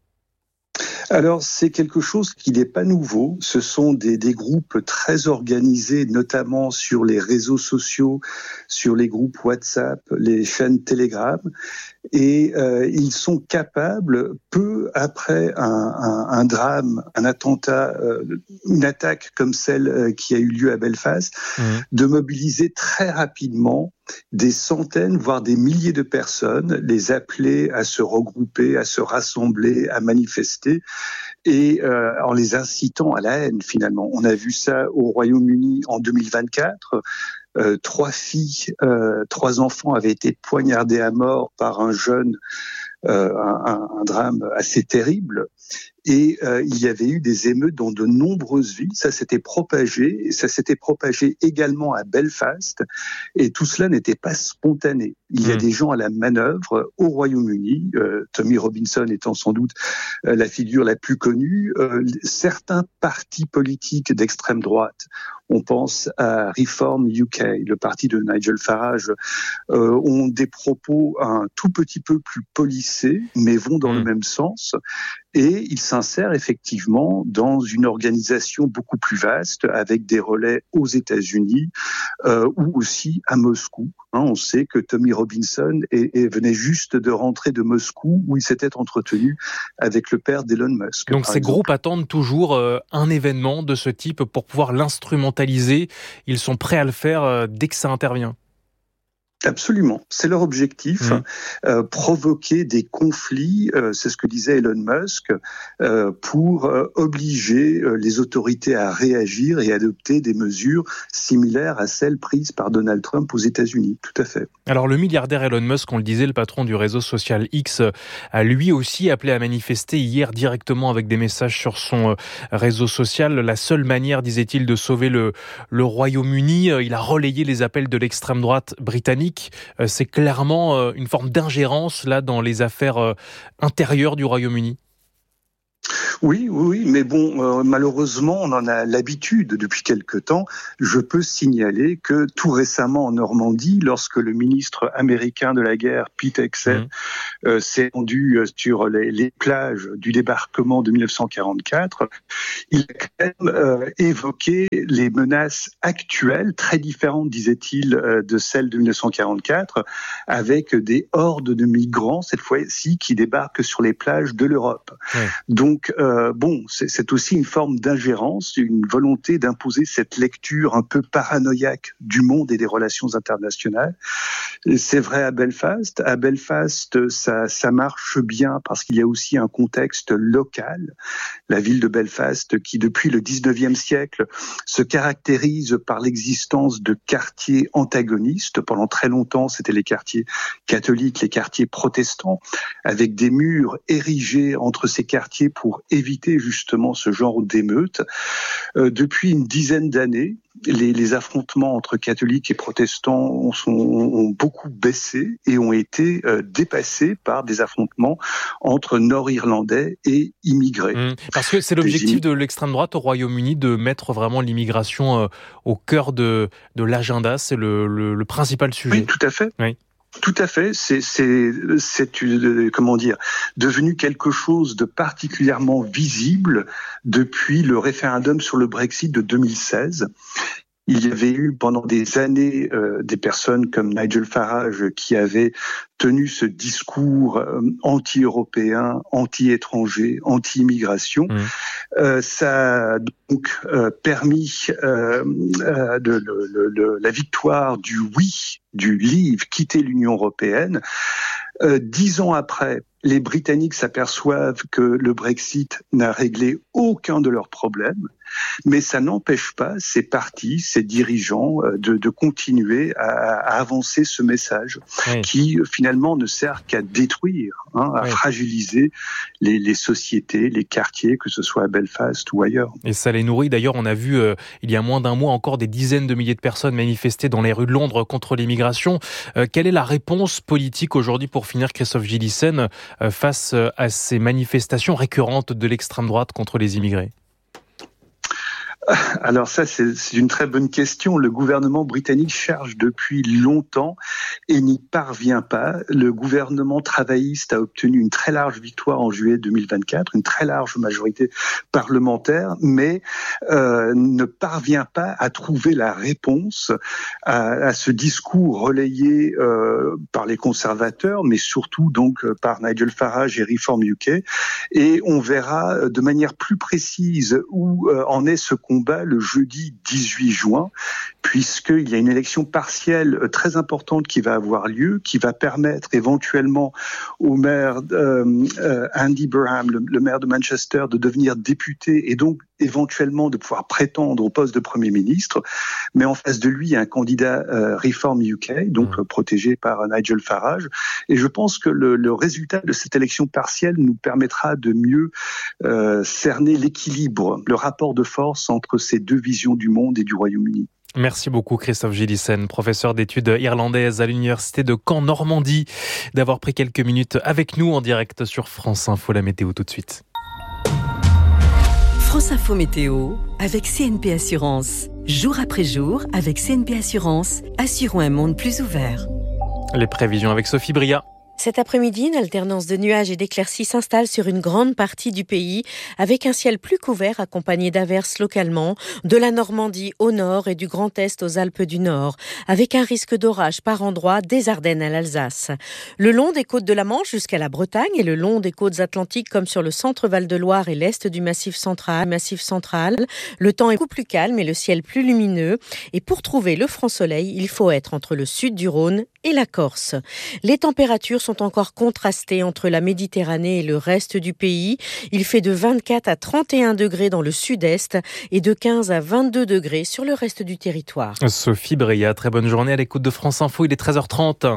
Alors, c'est quelque chose qui n'est pas nouveau. Ce sont des groupes très organisés, notamment sur les réseaux sociaux, sur les groupes WhatsApp, les chaînes Telegram. Et ils sont capables, peu après un drame, un attentat, une attaque comme celle qui a eu lieu à Belfast, de mobiliser très rapidement des centaines, voire des milliers de personnes, les appeler à se regrouper, à se rassembler, à manifester, et en les incitant à la haine finalement. On a vu ça au Royaume-Uni en 2024. 3 enfants avaient été poignardés à mort par un jeune, un drame assez terrible. et il y avait eu des émeutes dans de nombreuses villes. Ça s'était propagé également à Belfast, et tout cela n'était pas spontané. Il y a des gens à la manœuvre au Royaume-Uni, Tommy Robinson étant sans doute la figure la plus connue. Certains partis politiques d'extrême droite, on pense à Reform UK, le parti de Nigel Farage, ont des propos un tout petit peu plus policés, mais vont dans le même sens. Et il s'insère effectivement dans une organisation beaucoup plus vaste, avec des relais aux États-Unis ou aussi à Moscou. On sait que Tommy Robinson venait juste de rentrer de Moscou, où il s'était entretenu avec le père d'Elon Musk. Donc ces groupes attendent toujours un événement de ce type pour pouvoir l'instrumentaliser. Ils sont prêts à le faire dès que ça intervient. Absolument, c'est leur objectif, provoquer des conflits, c'est ce que disait Elon Musk, pour obliger les autorités à réagir et adopter des mesures similaires à celles prises par Donald Trump aux États-Unis. Tout à fait. Alors le milliardaire Elon Musk, on le disait, le patron du réseau social X, a lui aussi appelé à manifester hier directement avec des messages sur son réseau social. La seule manière, disait-il, de sauver le Royaume-Uni. Il a relayé les appels de l'extrême droite britannique. C'est clairement une forme d'ingérence là dans les affaires intérieures du Royaume-Uni. Oui, mais bon, malheureusement, on en a l'habitude depuis quelque temps. Je peux signaler que tout récemment en Normandie, lorsque le ministre américain de la guerre, Pete Hegseth, s'est rendu sur les plages du débarquement de 1944, il a quand même évoqué les menaces actuelles, très différentes, disait-il, de celles de 1944, avec des hordes de migrants, cette fois-ci, qui débarquent sur les plages de l'Europe. Donc, c'est aussi une forme d'ingérence, une volonté d'imposer cette lecture un peu paranoïaque du monde et des relations internationales. Et c'est vrai à Belfast. À Belfast, ça marche bien parce qu'il y a aussi un contexte local. La ville de Belfast, qui depuis le 19e siècle se caractérise par l'existence de quartiers antagonistes. Pendant très longtemps, c'était les quartiers catholiques, les quartiers protestants, avec des murs érigés entre ces quartiers pour éviter justement ce genre d'émeutes. Depuis une dizaine d'années, les affrontements entre catholiques et protestants ont beaucoup baissé et ont été dépassés par des affrontements entre Nord-Irlandais et immigrés. Parce que c'est l'objectif de l'extrême droite au Royaume-Uni de mettre vraiment l'immigration au cœur de l'agenda, c'est le principal sujet. Oui, tout à fait. Oui. Tout à fait, c'est devenu quelque chose de particulièrement visible depuis le référendum sur le Brexit de 2016. Il y avait eu pendant des années des personnes comme Nigel Farage qui avaient tenu ce discours anti-européen, anti-étranger, anti-immigration. Ça a donc permis la victoire du oui, du leave, quitter l'Union européenne. 10 ans après, les Britanniques s'aperçoivent que le Brexit n'a réglé aucun de leurs problèmes, mais ça n'empêche pas ces partis, ces dirigeants de continuer à avancer ce message qui finalement ne sert qu'à détruire, à fragiliser les sociétés, les quartiers, que ce soit à Belfast ou ailleurs. Et ça les nourrit. D'ailleurs, on a vu il y a moins d'un mois encore des dizaines de milliers de personnes manifester dans les rues de Londres contre l'immigration. Quelle est la réponse politique aujourd'hui, pour finir, Christophe Gillissen, face à ces manifestations récurrentes de l'extrême droite contre les immigrés? Alors ça, c'est une très bonne question. Le gouvernement britannique cherche depuis longtemps et n'y parvient pas. Le gouvernement travailliste a obtenu une très large victoire en juillet 2024, une très large majorité parlementaire, mais ne parvient pas à trouver la réponse à ce discours relayé par les conservateurs, mais surtout donc par Nigel Farage et Reform UK. Et on verra de manière plus précise où en est ce combat le jeudi 18 juin, puisqu'il y a une élection partielle très importante qui va avoir lieu, qui va permettre éventuellement au maire Andy Burnham, le maire de Manchester, de devenir député et donc éventuellement de pouvoir prétendre au poste de Premier ministre, mais en face de lui, il y a un candidat Reform UK, donc protégé par Nigel Farage. Et je pense que le résultat de cette élection partielle nous permettra de mieux cerner l'équilibre, le rapport de force entre ces deux visions du monde et du Royaume-Uni. Merci beaucoup Christophe Gillissen, professeur d'études irlandaises à l'université de Caen Normandie, d'avoir pris quelques minutes avec nous en direct sur France Info. La météo tout de suite. France Info Météo avec CNP Assurance. Jour après jour, avec CNP Assurance, assurons un monde plus ouvert. Les prévisions avec Sophie Bria. Cet après-midi, une alternance de nuages et d'éclaircies s'installe sur une grande partie du pays, avec un ciel plus couvert accompagné d'averses localement, de la Normandie au nord et du Grand Est aux Alpes du Nord, avec un risque d'orage par endroits des Ardennes à l'Alsace. Le long des côtes de la Manche jusqu'à la Bretagne et le long des côtes atlantiques comme sur le centre Val-de-Loire et l'est du Massif central, le temps est beaucoup plus calme et le ciel plus lumineux. Et pour trouver le franc soleil, il faut être entre le sud du Rhône et la Corse. Les températures sont encore contrastées entre la Méditerranée et le reste du pays. Il fait de 24 à 31 degrés dans le sud-est et de 15 à 22 degrés sur le reste du territoire. Sophie Bria, très bonne journée à l'écoute de France Info, il est 13h30.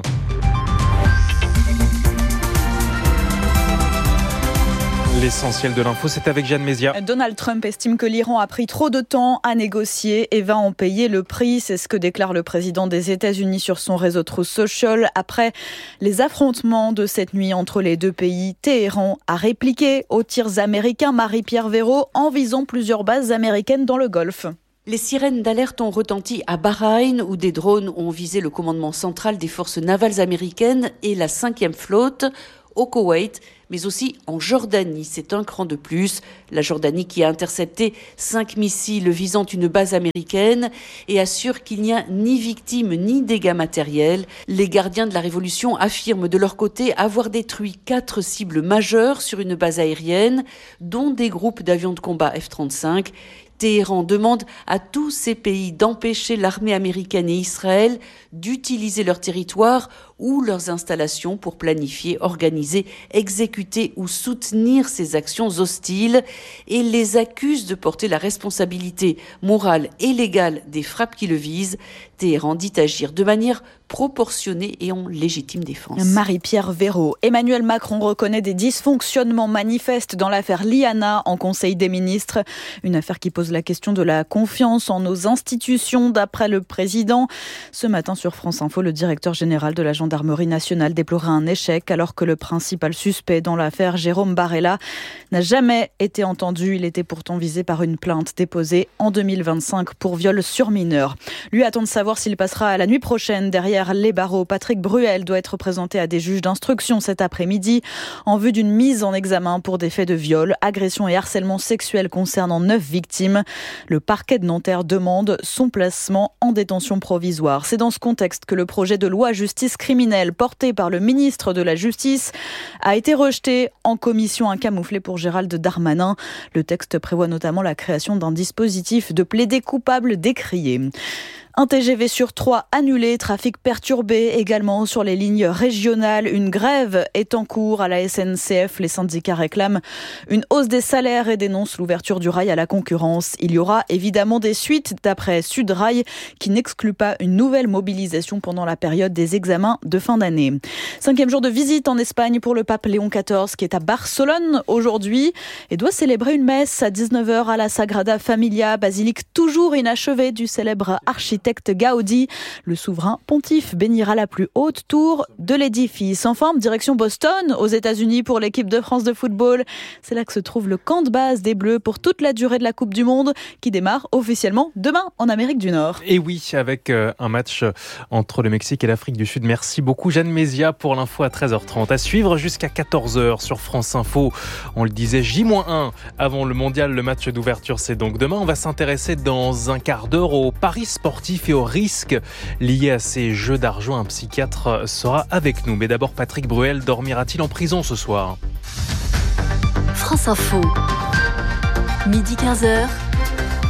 L'essentiel de l'info, c'est avec Jeanne Mézia. Donald Trump estime que l'Iran a pris trop de temps à négocier et va en payer le prix. C'est ce que déclare le président des États-Unis sur son réseau Truth Social. Après les affrontements de cette nuit entre les deux pays, Téhéran a répliqué aux tirs américains. Marie-Pierre Véraud, en visant plusieurs bases américaines dans le Golfe. Les sirènes d'alerte ont retenti à Bahreïn, où des drones ont visé le commandement central des forces navales américaines et la 5e flotte, au Koweït, mais aussi en Jordanie. C'est un cran de plus. La Jordanie qui a intercepté 5 missiles visant une base américaine et assure qu'il n'y a ni victimes ni dégâts matériels. Les gardiens de la Révolution affirment de leur côté avoir détruit 4 cibles majeures sur une base aérienne, dont des groupes d'avions de combat F-35. Téhéran demande à tous ces pays d'empêcher l'armée américaine et Israël d'utiliser leur territoire ou leurs installations pour planifier, organiser, exécuter ou soutenir ces actions hostiles et les accuse de porter la responsabilité morale et légale des frappes qui le visent. Téhéran dit agir de manière proportionnée et en légitime défense. Marie-Pierre Véraud. Emmanuel Macron reconnaît des dysfonctionnements manifestes dans l'affaire Liana en Conseil des ministres. Une affaire qui pose la question de la confiance en nos institutions, d'après le président. Ce matin sur France Info, le directeur général de la Gendarmerie nationale déplorait un échec alors que le principal suspect dans l'affaire, Jérôme Barella, n'a jamais été entendu. Il était pourtant visé par une plainte déposée en 2025 pour viol sur mineur. Lui attend de savoir s'il passera à la nuit prochaine derrière les barreaux. Patrick Bruel doit être présenté à des juges d'instruction cet après-midi en vue d'une mise en examen pour des faits de viol, agression et harcèlement sexuel concernant 9 victimes. Le parquet de Nanterre demande son placement en détention provisoire. C'est dans ce contexte que le projet de loi justice criminelle porté par le ministre de la Justice a été rejeté en commission, un camouflet pour Gérald Darmanin. Le texte prévoit notamment la création d'un dispositif de plaidé coupable décrié. Un TGV sur 3 annulé, trafic perturbé également sur les lignes régionales. Une grève est en cours à la SNCF. Les syndicats réclament une hausse des salaires et dénoncent l'ouverture du rail à la concurrence. Il y aura évidemment des suites d'après Sudrail qui n'exclut pas une nouvelle mobilisation pendant la période des examens de fin d'année. 5e jour de visite en Espagne pour le pape Léon XIV qui est à Barcelone aujourd'hui et doit célébrer une messe à 19h à la Sagrada Familia, basilique toujours inachevée du célèbre architecte Gaudi. Le souverain pontife bénira la plus haute tour de l'édifice. Enfin, direction Boston, aux États-Unis pour l'équipe de France de football. C'est là que se trouve le camp de base des Bleus pour toute la durée de la Coupe du Monde qui démarre officiellement demain en Amérique du Nord. Et oui, avec un match entre le Mexique et l'Afrique du Sud. Merci beaucoup Jeanne Mézia pour l'info à 13h30. À suivre jusqu'à 14h sur France Info. On le disait, J-1 avant le mondial. Le match d'ouverture, c'est donc demain. On va s'intéresser dans un quart d'heure au paris sportif et aux risques liés à ces jeux d'argent. Un psychiatre sera avec nous. Mais d'abord, Patrick Bruel dormira-t-il en prison ce soir ? France Info, midi 15h.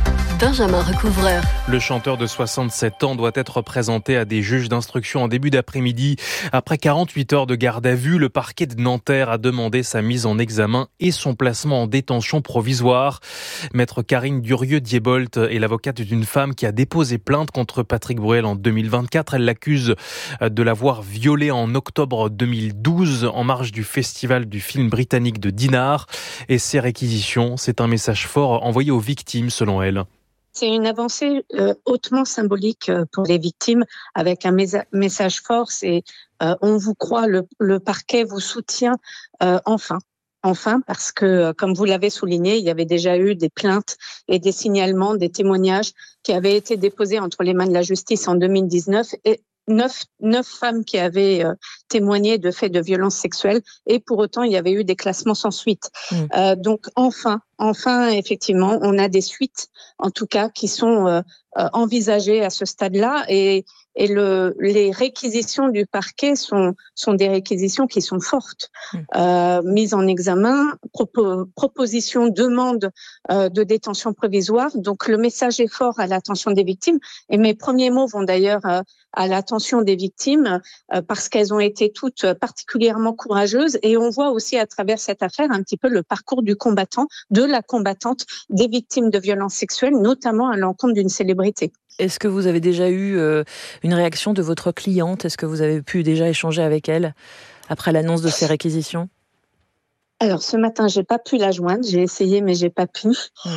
Benjamin Recouvreur. Le chanteur de 67 ans doit être présenté à des juges d'instruction en début d'après-midi. Après 48 heures de garde à vue, le parquet de Nanterre a demandé sa mise en examen et son placement en détention provisoire. Maître Karine Durieux-Diebolt est l'avocate d'une femme qui a déposé plainte contre Patrick Bruel en 2024. Elle l'accuse de l'avoir violé en octobre 2012 en marge du festival du film britannique de Dinard. Et ces réquisitions, c'est un message fort envoyé aux victimes selon elle. C'est une avancée hautement symbolique pour les victimes avec un message fort. C'est on vous croit, le parquet vous soutient enfin. Enfin, parce que, comme vous l'avez souligné, il y avait déjà eu des plaintes et des signalements, des témoignages qui avaient été déposés entre les mains de la justice en 2019 et 9 femmes qui avaient témoigné de faits de violences sexuelles et pour autant, il y avait eu des classements sans suite. Donc, enfin, effectivement, on a des suites, en tout cas, qui sont envisagées à ce stade-là et les réquisitions du parquet sont des réquisitions qui sont fortes. Mise en examen, proposition, demande de détention provisoire. Donc le message est fort à l'attention des victimes. Et mes premiers mots vont d'ailleurs à l'attention des victimes parce qu'elles ont été toutes particulièrement courageuses. Et on voit aussi à travers cette affaire un petit peu le parcours du combattant, de la combattante, des victimes de violences sexuelles, notamment à l'encontre d'une célébrité. Est-ce que vous avez déjà eu une réaction de votre cliente ? Est-ce que vous avez pu déjà échanger avec elle après l'annonce de ces réquisitions ? Alors ce matin, j'ai pas pu la joindre. J'ai essayé, mais j'ai pas pu.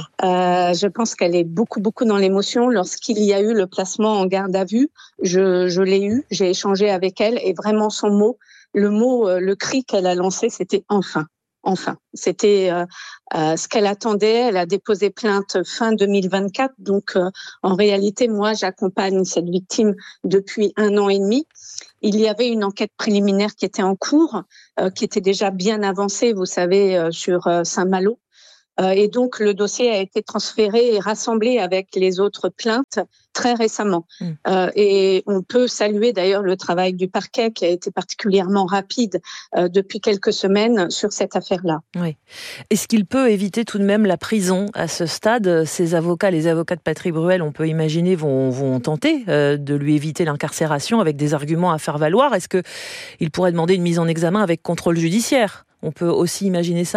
Je pense qu'elle est beaucoup dans l'émotion. Lorsqu'il y a eu le placement en garde à vue, je l'ai eu. J'ai échangé avec elle et vraiment son mot, le cri qu'elle a lancé, c'était enfin. Enfin, c'était ce qu'elle attendait. Elle a déposé plainte fin 2024. Donc, en réalité, moi, j'accompagne cette victime depuis 1 an et demi. Il y avait une enquête préliminaire qui était en cours, qui était déjà bien avancée, vous savez, sur Saint-Malo. Et donc, le dossier a été transféré et rassemblé avec les autres plaintes très récemment. Et on peut saluer d'ailleurs le travail du parquet qui a été particulièrement rapide depuis quelques semaines sur cette affaire-là. Oui. Est-ce qu'il peut éviter tout de même la prison à ce stade ? Ces avocats, les avocats de Patrick Bruel, on peut imaginer, vont tenter de lui éviter l'incarcération avec des arguments à faire valoir. Est-ce qu'il pourrait demander une mise en examen avec contrôle judiciaire ? On peut aussi imaginer ça ?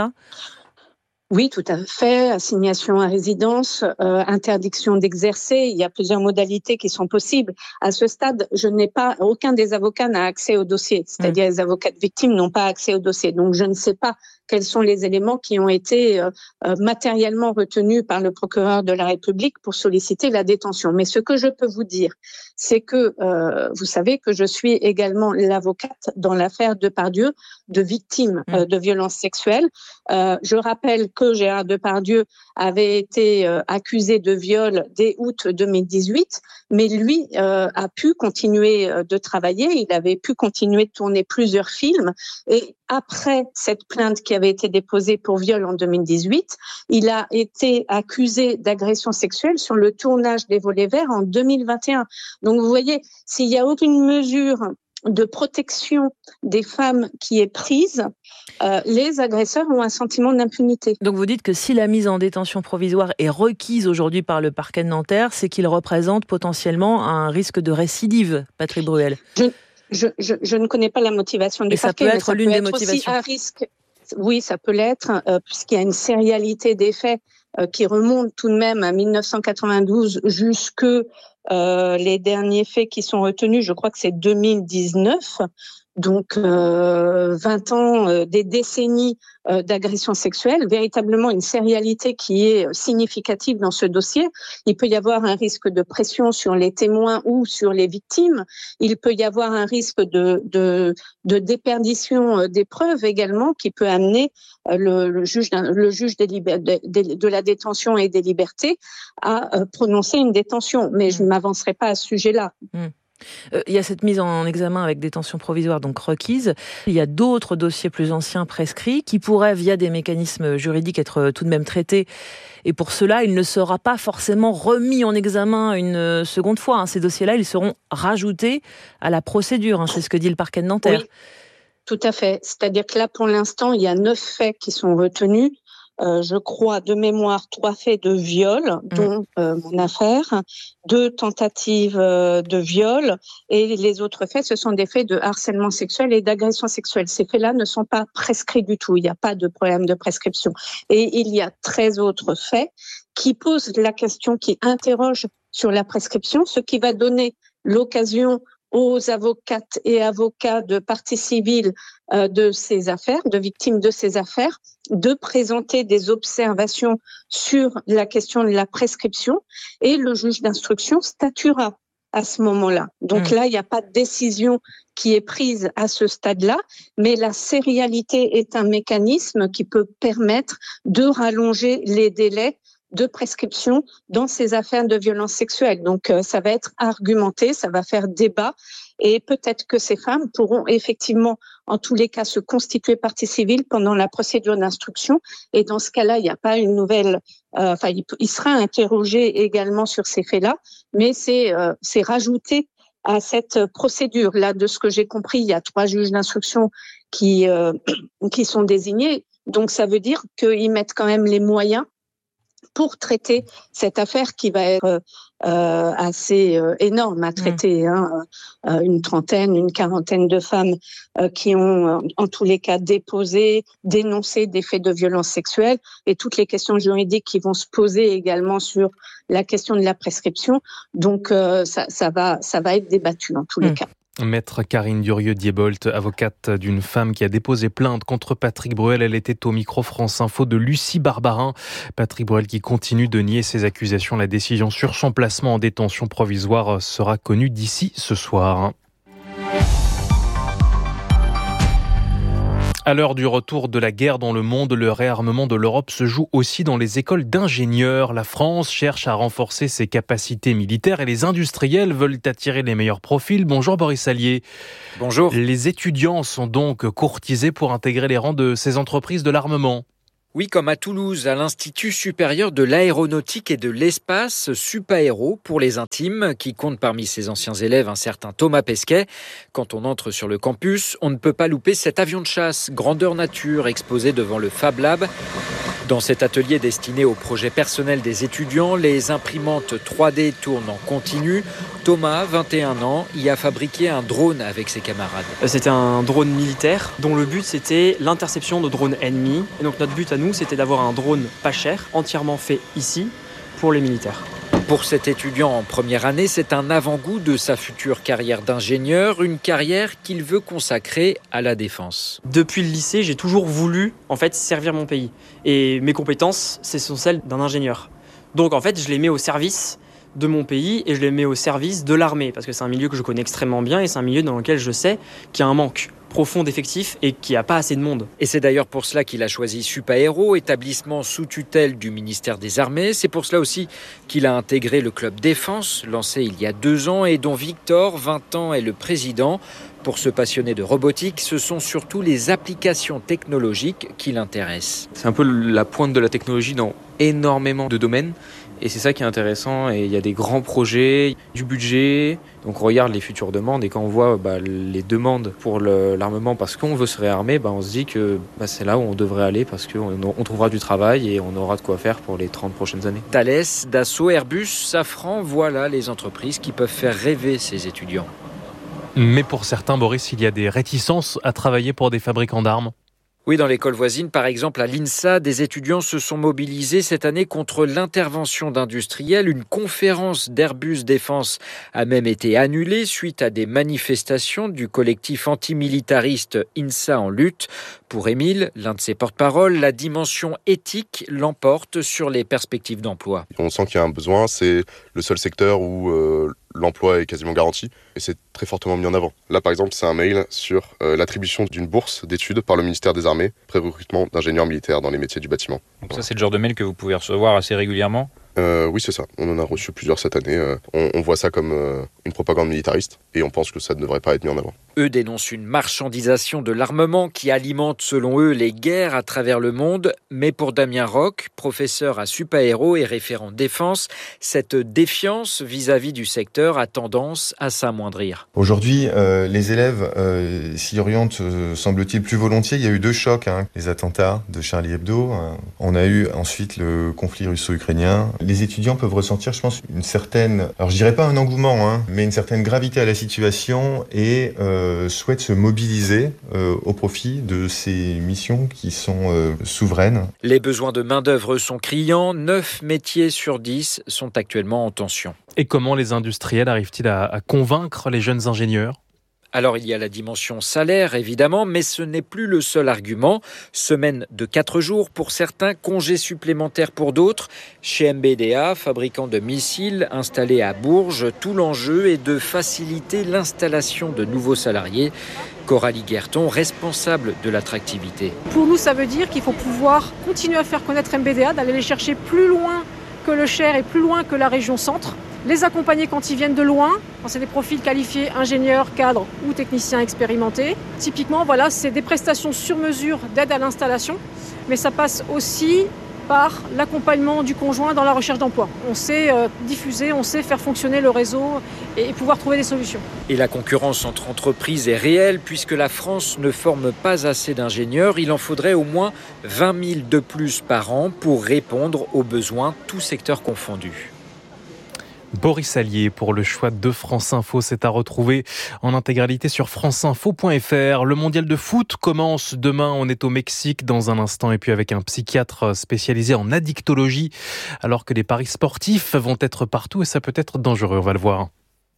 Oui, tout à fait. Assignation à résidence, interdiction d'exercer. Il y a plusieurs modalités qui sont possibles. À ce stade, aucun des avocats n'a accès au dossier. C'est-à-dire les avocats de victimes n'ont pas accès au dossier. Donc, je ne sais pas quels sont les éléments qui ont été matériellement retenus par le procureur de la République pour solliciter la détention. Mais ce que je peux vous dire, c'est que vous savez que je suis également l'avocate dans l'affaire Depardieu de victimes de violences sexuelles. Je rappelle que Gérard Depardieu avait été accusé de viol dès août 2018, mais lui a pu continuer de travailler, il avait pu continuer de tourner plusieurs films et après cette plainte qui avait été déposée pour viol en 2018, il a été accusé d'agression sexuelle sur le tournage des Volets Verts en 2021. Donc vous voyez, s'il n'y a aucune mesure de protection des femmes qui est prise, les agresseurs ont un sentiment d'impunité. Donc vous dites que si la mise en détention provisoire est requise aujourd'hui par le parquet de Nanterre, c'est qu'il représente potentiellement un risque de récidive, Patrick Bruel. Je ne connais pas la motivation du parquet, mais ça peut être aussi un risque. Oui, ça peut l'être, puisqu'il y a une sérialité des faits qui remonte tout de même à 1992 jusque les derniers faits qui sont retenus, je crois que c'est 2019. Donc 20 ans, des décennies d'agression sexuelle, véritablement une sérialité qui est significative dans ce dossier. Il peut y avoir un risque de pression sur les témoins ou sur les victimes. Il peut y avoir un risque de déperdition des preuves également qui peut amener le juge de la détention et des libertés à prononcer une détention. Mais je ne m'avancerai pas à ce sujet-là. Il y a cette mise en examen avec détention provisoire donc requise. Il y a d'autres dossiers plus anciens prescrits qui pourraient, via des mécanismes juridiques, être tout de même traités. Et pour cela, il ne sera pas forcément remis en examen une seconde fois. Ces dossiers-là, ils seront rajoutés à la procédure. C'est ce que dit le parquet de Nanterre. Oui, tout à fait. C'est-à-dire que là, pour l'instant, il y a 9 faits qui sont retenus. je crois, de mémoire, 3 faits de viol, dont mon affaire, 2 tentatives de viol, et les autres faits, ce sont des faits de harcèlement sexuel et d'agression sexuelle. Ces faits-là ne sont pas prescrits du tout, il n'y a pas de problème de prescription. Et il y a 13 autres faits qui posent la question, qui interrogent sur la prescription, ce qui va donner l'occasion aux avocates et avocats de partie civile de ces affaires, de victimes de ces affaires, de présenter des observations sur la question de la prescription, et le juge d'instruction statuera à ce moment-là. Donc là, il n'y a pas de décision qui est prise à ce stade-là, mais la sérialité est un mécanisme qui peut permettre de rallonger les délais de prescription dans ces affaires de violence sexuelle. Donc, ça va être argumenté, ça va faire débat, et peut-être que ces femmes pourront effectivement, en tous les cas, se constituer partie civile pendant la procédure d'instruction. Et dans ce cas-là, il n'y a pas une nouvelle... il sera interrogé également sur ces faits-là, mais c'est rajouté à cette procédure. Là, de ce que j'ai compris, il y a 3 juges d'instruction qui sont désignés. Donc, ça veut dire qu'ils mettent quand même les moyens pour traiter cette affaire qui va être assez énorme à traiter. Une trentaine, une quarantaine de femmes qui ont, en tous les cas, dénoncé des faits de violence sexuelle, et toutes les questions juridiques qui vont se poser également sur la question de la prescription. Donc, ça va être débattu en tous les cas. Maître Karine Durieux-Diebolt, avocate d'une femme qui a déposé plainte contre Patrick Bruel. Elle était au micro France Info de Lucie Barbarin. Patrick Bruel qui continue de nier ses accusations. La décision sur son placement en détention provisoire sera connue d'ici ce soir. À l'heure du retour de la guerre dans le monde, le réarmement de l'Europe se joue aussi dans les écoles d'ingénieurs. La France cherche à renforcer ses capacités militaires et les industriels veulent attirer les meilleurs profils. Bonjour Boris Allier. Bonjour. Les étudiants sont donc courtisés pour intégrer les rangs de ces entreprises de l'armement. Oui, comme à Toulouse, à l'Institut supérieur de l'aéronautique et de l'espace, Supaéro pour les intimes, qui compte parmi ses anciens élèves un certain Thomas Pesquet. Quand on entre sur le campus, on ne peut pas louper cet avion de chasse, grandeur nature, exposé devant le Fab Lab. Dans cet atelier destiné aux projets personnels des étudiants, les imprimantes 3D tournent en continu. Thomas, 21 ans, y a fabriqué un drone avec ses camarades. C'était un drone militaire dont le but c'était l'interception de drones ennemis. Et donc notre but à nous c'était d'avoir un drone pas cher, entièrement fait ici pour les militaires. Pour cet étudiant en première année, c'est un avant-goût de sa future carrière d'ingénieur, une carrière qu'il veut consacrer à la défense. Depuis le lycée, j'ai toujours voulu servir mon pays. Et mes compétences, ce sont celles d'un ingénieur. Donc en fait, je les mets au service de mon pays et je les mets au service de l'armée, parce que c'est un milieu que je connais extrêmement bien et c'est un milieu dans lequel je sais qu'il y a un manque profond d'effectifs et qu'il n'y a pas assez de monde. Et c'est d'ailleurs pour cela qu'il a choisi Supaéro, établissement sous tutelle du ministère des Armées. C'est pour cela aussi qu'il a intégré le club défense, lancé il y a 2 ans et dont Victor, 20 ans, est le président. Pour ce passionné de robotique, ce sont surtout les applications technologiques qui l'intéressent. C'est un peu la pointe de la technologie dans énormément de domaines. Et c'est ça qui est intéressant, et il y a des grands projets, du budget, donc on regarde les futures demandes, et quand on voit les demandes pour l'armement parce qu'on veut se réarmer, on se dit que c'est là où on devrait aller parce qu'on trouvera du travail et on aura de quoi faire pour les 30 prochaines années. Thales, Dassault, Airbus, Safran, voilà les entreprises qui peuvent faire rêver ces étudiants. Mais pour certains, Boris, il y a des réticences à travailler pour des fabricants d'armes. Oui, dans l'école voisine, par exemple à l'INSA, des étudiants se sont mobilisés cette année contre l'intervention d'industriels. Une conférence d'Airbus Défense a même été annulée suite à des manifestations du collectif antimilitariste INSA en lutte. Pour Émile, l'un de ses porte-parole, la dimension éthique l'emporte sur les perspectives d'emploi. On sent qu'il y a un besoin, c'est le seul secteur où l'emploi est quasiment garanti et c'est très fortement mis en avant. Là par exemple c'est un mail sur l'attribution d'une bourse d'études par le ministère des Armées, pré-recrutement d'ingénieurs militaires dans les métiers du bâtiment. Donc ça c'est le genre de mail que vous pouvez recevoir assez régulièrement ? Oui, c'est ça. On en a reçu plusieurs cette année. On voit ça comme une propagande militariste et on pense que ça ne devrait pas être mis en avant. Eux dénoncent une marchandisation de l'armement qui alimente, selon eux, les guerres à travers le monde. Mais pour Damien Roch, professeur à Supaéro et référent défense, cette défiance vis-à-vis du secteur a tendance à s'amoindrir. Aujourd'hui, les élèves s'y orientent, semble-t-il, plus volontiers. Il y a eu 2 chocs, les attentats de Charlie Hebdo. On a eu ensuite le conflit russo-ukrainien. Les étudiants peuvent ressentir, je pense, une certaine, alors je dirais pas un engouement, mais une certaine gravité à la situation et souhaitent se mobiliser au profit de ces missions qui sont souveraines. Les besoins de main-d'œuvre sont criants. 9 métiers sur 10 sont actuellement en tension. Et comment les industriels arrivent-ils à convaincre les jeunes ingénieurs ? Alors il y a la dimension salaire évidemment, mais ce n'est plus le seul argument. Semaine de 4 jours pour certains, congés supplémentaires pour d'autres. Chez MBDA, fabricant de missiles installé à Bourges, tout l'enjeu est de faciliter l'installation de nouveaux salariés. Coralie Guerton, responsable de l'attractivité. Pour nous, ça veut dire qu'il faut pouvoir continuer à faire connaître MBDA, d'aller les chercher plus loin que le Cher et plus loin que la région centre. Les accompagner quand ils viennent de loin, quand c'est des profils qualifiés, ingénieurs, cadres ou techniciens expérimentés. Typiquement, voilà, c'est des prestations sur mesure d'aide à l'installation, mais ça passe aussi par l'accompagnement du conjoint dans la recherche d'emploi. On sait diffuser, on sait faire fonctionner le réseau et pouvoir trouver des solutions. Et la concurrence entre entreprises est réelle puisque la France ne forme pas assez d'ingénieurs. Il en faudrait au moins 20 000 de plus par an pour répondre aux besoins, tous secteurs confondus. Boris Allier pour le choix de France Info, c'est à retrouver en intégralité sur franceinfo.fr. Le mondial de foot commence demain, on est au Mexique dans un instant et puis avec un psychiatre spécialisé en addictologie alors que les paris sportifs vont être partout et ça peut être dangereux, on va le voir.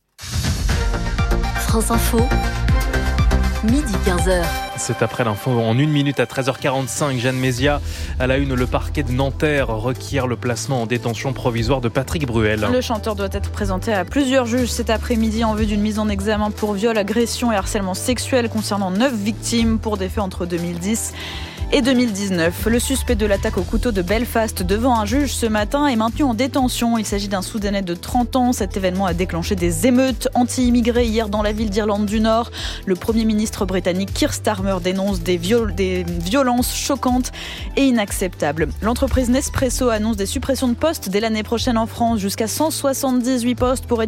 France Info, midi 15h. C'est après l'info en 1 minute à 13h45. Jeanne Mézia, à la une, le parquet de Nanterre requiert le placement en détention provisoire de Patrick Bruel. Le chanteur doit être présenté à plusieurs juges cet après-midi en vue d'une mise en examen pour viol, agression et harcèlement sexuel concernant 9 victimes pour des faits entre 2010 et 2019. Le suspect de l'attaque au couteau de Belfast devant un juge ce matin est maintenu en détention. Il s'agit d'un Soudanais de 30 ans. Cet événement a déclenché des émeutes anti-immigrés hier dans la ville d'Irlande du Nord. Le Premier ministre britannique Keir Starmer dénonce des violences choquantes et inacceptables. L'entreprise Nespresso annonce des suppressions de postes dès l'année prochaine en France. Jusqu'à 178 postes pourraient